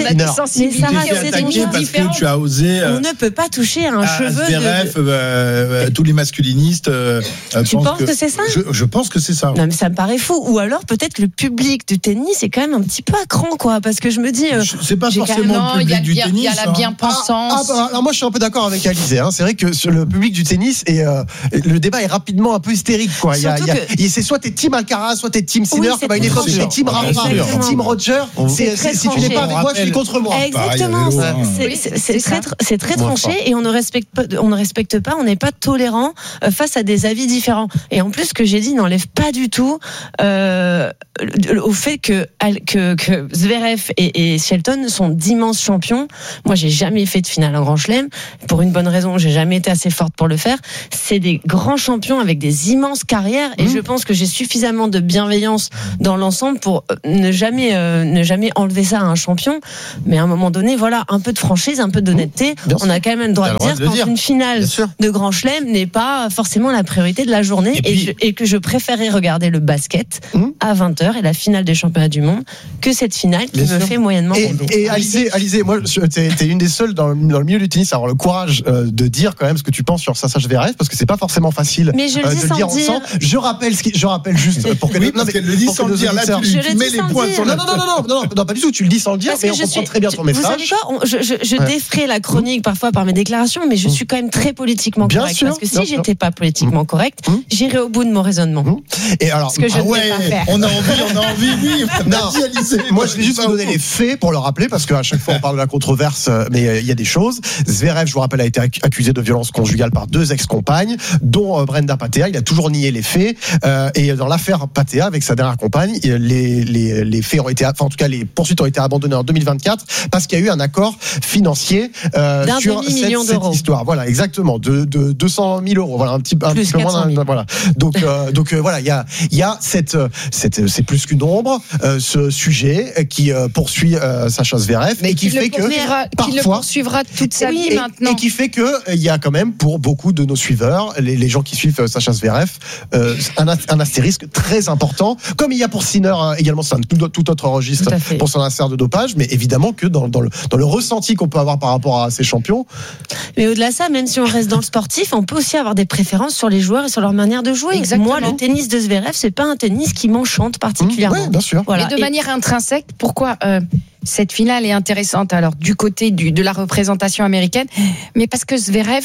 parce que tu as osé. On ne peut pas toucher un cheveu. Zverev, de... euh, tous les masculinistes. Euh, tu penses que, que c'est ça je, je pense que c'est ça. Non, mais ça me paraît fou. Ou alors peut-être que le public du tennis est quand même un petit peu à cran, quoi. Parce que je me dis. Euh, c'est pas forcément même... le public du bien, tennis. Il y a la bien-pensance. Ah, ah, bah, alors moi, je suis un peu d'accord avec Alizé. Hein. C'est vrai que sur le public du tennis, et euh, le débat est rapidement un peu hystérique, quoi. Il y a, il y a, que... C'est soit t'es team Alcaraz, soit t'es team Sinner, oui, comme à une époque, c'est team Rafa, team Roger. Si tu n'es pas avec moi, je suis contre moi. Exactement. C'est très, c'est très tranché et on ne respecte pas, on ne respecte pas, on n'est pas tolérant face à des avis différents. Et en plus, ce que j'ai dit n'enlève pas du tout euh, au fait que, que, que Zverev et, et Shelton sont d'immenses champions. Moi, j'ai jamais fait de finale en Grand Chelem pour une bonne raison. J'ai jamais été assez forte pour le faire. C'est des grands champions avec des immenses carrières et mmh. je pense que j'ai suffisamment de bienveillance dans l'ensemble pour ne jamais, euh, ne jamais enlever ça à un champion. Mais à un moment donné, voilà, un peu de franchise, un peu d'honnêteté. Bien on sûr. a quand même le droit de dire quand dire. une finale de Grand Chelem n'est pas forcément la priorité de la journée et, et, puis, je, et que je préférais regarder le basket mmh. à vingt heures et la finale des championnats du monde que cette finale qui Bien me sûr. fait moyennement et, et Alizé, Alizé, moi, t'es, t'es une des seules dans, dans le milieu du tennis à avoir le courage euh, de dire quand même ce que tu penses sur Sacha Zverev parce que c'est pas forcément facile mais je euh, le de le dire ensemble. Je rappelle ce qui, je rappelle juste pour que oui, parce qu'elle le dit sans le dire. Là, tu, tu mets les points sur la non, non, non, non, non, non, pas du tout. Tu le dis sans le dire, mais on comprend très bien ton message. Vous savez quoi, je, je, je ouais. défrais la chronique parfois par mes déclarations, mais je suis quand même très politiquement bien correct. Sûr, parce que si j'étais pas politiquement correct, mmh. j'irais au bout de mon raisonnement. Mmh. Et alors, ce que je ah ne ouais, vais pas faire. On a envie, on a envie, oui. Non, moi, je vais juste vous donner les faits pour le rappeler, parce qu'à chaque fois on parle de la controverse, mais il y a des choses. Zverev, je vous rappelle, a été accusé de violence conjugale par deux ex-compagnes, dont Brenda Patea. Il a toujours nié les faits. Euh, et dans l'affaire Patea, avec sa dernière compagne, les, les, les faits ont été, enfin, en tout cas, les poursuites ont été abandonnées en deux mille vingt-quatre parce qu'il y a eu un accord financier euh, sur cette, cette histoire. Voilà, exactement, de, de deux cent mille euros. Voilà, un petit, un petit peu moins. D'un, voilà. Donc, euh, donc euh, voilà, il y a, il y a cette, cette, c'est plus qu'une ombre, euh, ce sujet qui euh, poursuit euh, Sacha Zverev, mais qui fait que parfois, qui le poursuivra toute sa vie et, maintenant, et qui fait que il euh, y a quand même pour beaucoup de nos suiveurs, les, les gens qui suivent euh, Sacha Zverev, euh, un, un astérisque très important, comme il y a pour Sinner hein, également, c'est un tout, tout autre registre tout pour son affaire de dopage, mais évidemment que dans, dans, le, dans le ressenti qu'on peut avoir par rapport à ces champions. Mais au-delà de ça, même si on reste dans le sportif, on peut aussi avoir des préférences sur les joueurs et sur leur manière de jouer. Exactement. Moi, le tennis de Zverev, c'est pas un tennis qui m'enchante particulièrement. Mmh, ouais, bien sûr. Voilà. Et de et... manière intrinsèque, pourquoi euh, cette finale est intéressante alors du côté du, de la représentation américaine, mais parce que Zverev,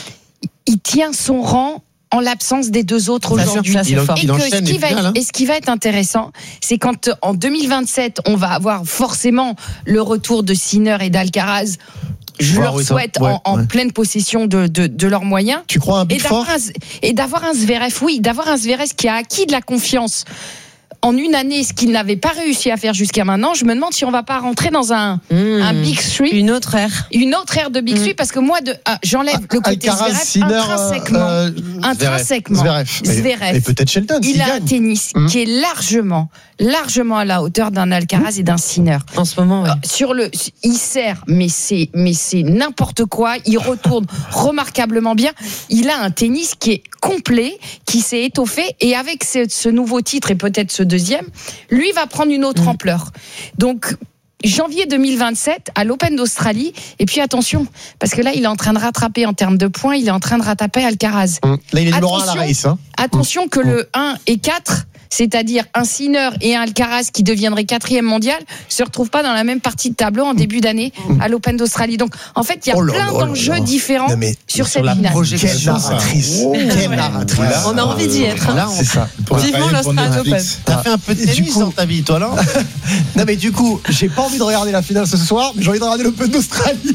il tient son rang en l'absence des deux autres ça aujourd'hui. Ça, il, et, il que ce qui va être, hein. et ce qui va être intéressant, c'est quand en deux mille vingt-sept, on va avoir forcément le retour de Sinner et d'Alcaraz. Je wow, leur oui, souhaite ouais, en, en ouais. pleine possession de, de, de leurs moyens. Tu crois un Big Four ? Et d'avoir un Zverev, oui, d'avoir un Zverev qui a acquis de la confiance en une année, ce qu'il n'avait pas réussi à faire jusqu'à maintenant. Je me demande si on va pas rentrer dans un, mmh. un Big Three. Une autre ère. Une autre ère de Big Three, mmh. parce que moi, de, ah, j'enlève le côté Alcaraz, Zverev Sinner, intrinsèquement. Euh, intrinsèquement. Zverev. Zverev. Et peut-être Shelton. Il a gagne. un tennis mmh. qui est largement, largement à la hauteur d'un Alcaraz mmh. et d'un Sinner. En ce moment, ouais. euh, sur le, il sert, mais c'est, mais c'est n'importe quoi. Il retourne remarquablement bien. Il a un tennis qui est complet, qui s'est étoffé, et avec ce, ce nouveau titre et peut-être ce deuxième, lui va prendre une autre mmh. ampleur. Donc, janvier deux mille vingt-sept, à l'Open d'Australie, et puis attention, parce que là, il est en train de rattraper en termes de points, il est en train de rattraper Alcaraz. Mmh. Là, il est numéro un à la race. Hein. Attention mmh. que le un et quatre, c'est-à-dire un Sinner et un Alcaraz qui deviendraient quatrième mondial, se retrouvent pas dans la même partie de tableau en début d'année à l'Open d'Australie. Donc, en fait, il y a oh là plein là d'enjeux là différents non mais, sur cette finale. Quelle narratrice. Oh, quelle narratrice. On a envie d'y être. Là, c'est ça. Vivement l'Australian Open. T'as fait un peu de tennis dans ta vie, toi, là? Non, mais du coup, j'ai pas envie de regarder la finale ce soir, mais j'ai envie de regarder l'Open d'Australie.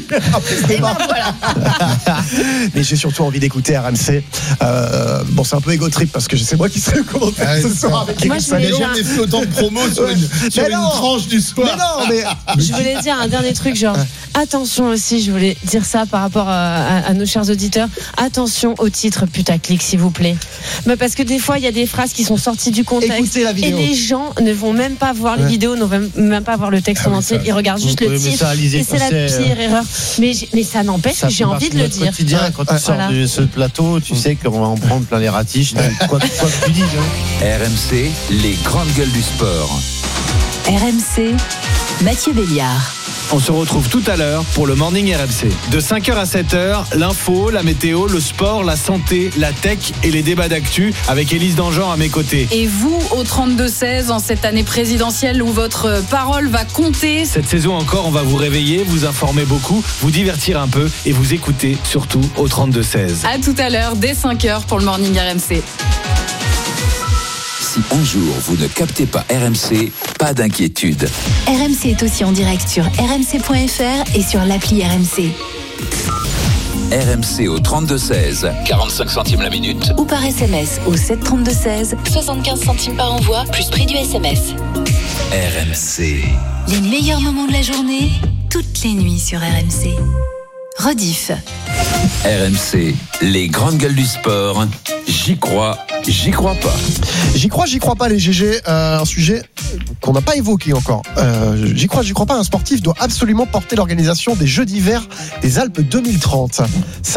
Mais j'ai surtout envie d'écouter R M C. Euh, bon, c'est un peu égo trip parce que c'est moi qui serai le commentateur ah, ce soir avec Moi, je n'ai jamais fait autant de promos sur une, sur une tranche du soir. Mais non, mais... Je voulais dire un dernier truc, genre, attention aussi, je voulais dire ça par rapport à, à, à nos chers auditeurs, attention au titre putaclic, s'il vous plaît. Mais parce que des fois, il y a des phrases qui sont sorties du contexte la et les gens ne vont même pas voir les ouais. vidéos, ne vont même pas voir le texte ah, en entier, ils regardent juste le titre. Ça, et c'est la pire euh... erreur. Mais, mais ça n'empêche que j'ai envie de le dire. Quotidien, quand tu ah, sors voilà. de ce plateau, tu sais qu'on va en prendre plein les ratiches. Quoi, quoi que tu dises. Hein. R M C, les grandes gueules du sport. R M C, Mathieu Béliard. On se retrouve tout à l'heure pour le Morning R M C. De cinq heures à sept heures, l'info, la météo, le sport, la santé, la tech et les débats d'actu avec Élise Dangean à mes côtés. Et vous, au trente-deux seize, en cette année présidentielle où votre parole va compter. Cette saison encore, on va vous réveiller, vous informer beaucoup, vous divertir un peu et vous écouter surtout au trente-deux seize. À tout à l'heure, dès cinq heures pour le Morning R M C. Si un jour vous ne captez pas R M C, pas d'inquiétude. R M C est aussi en direct sur r m c point f r et sur l'appli R M C. R M C au trente-deux seize, quarante-cinq centimes la minute. Ou par S M S au sept trente-deux seize, soixante-quinze centimes par envoi, plus prix du S M S. R M C. Les meilleurs moments de la journée, toutes les nuits sur R M C. Rediff. R M C, les grandes gueules du sport. J'y crois, j'y crois pas. J'y crois, j'y crois pas les G G. Euh, un sujet qu'on n'a pas évoqué encore. Euh, j'y crois, j'y crois pas. Un sportif doit absolument porter l'organisation des Jeux d'hiver des Alpes deux mille trente. Ça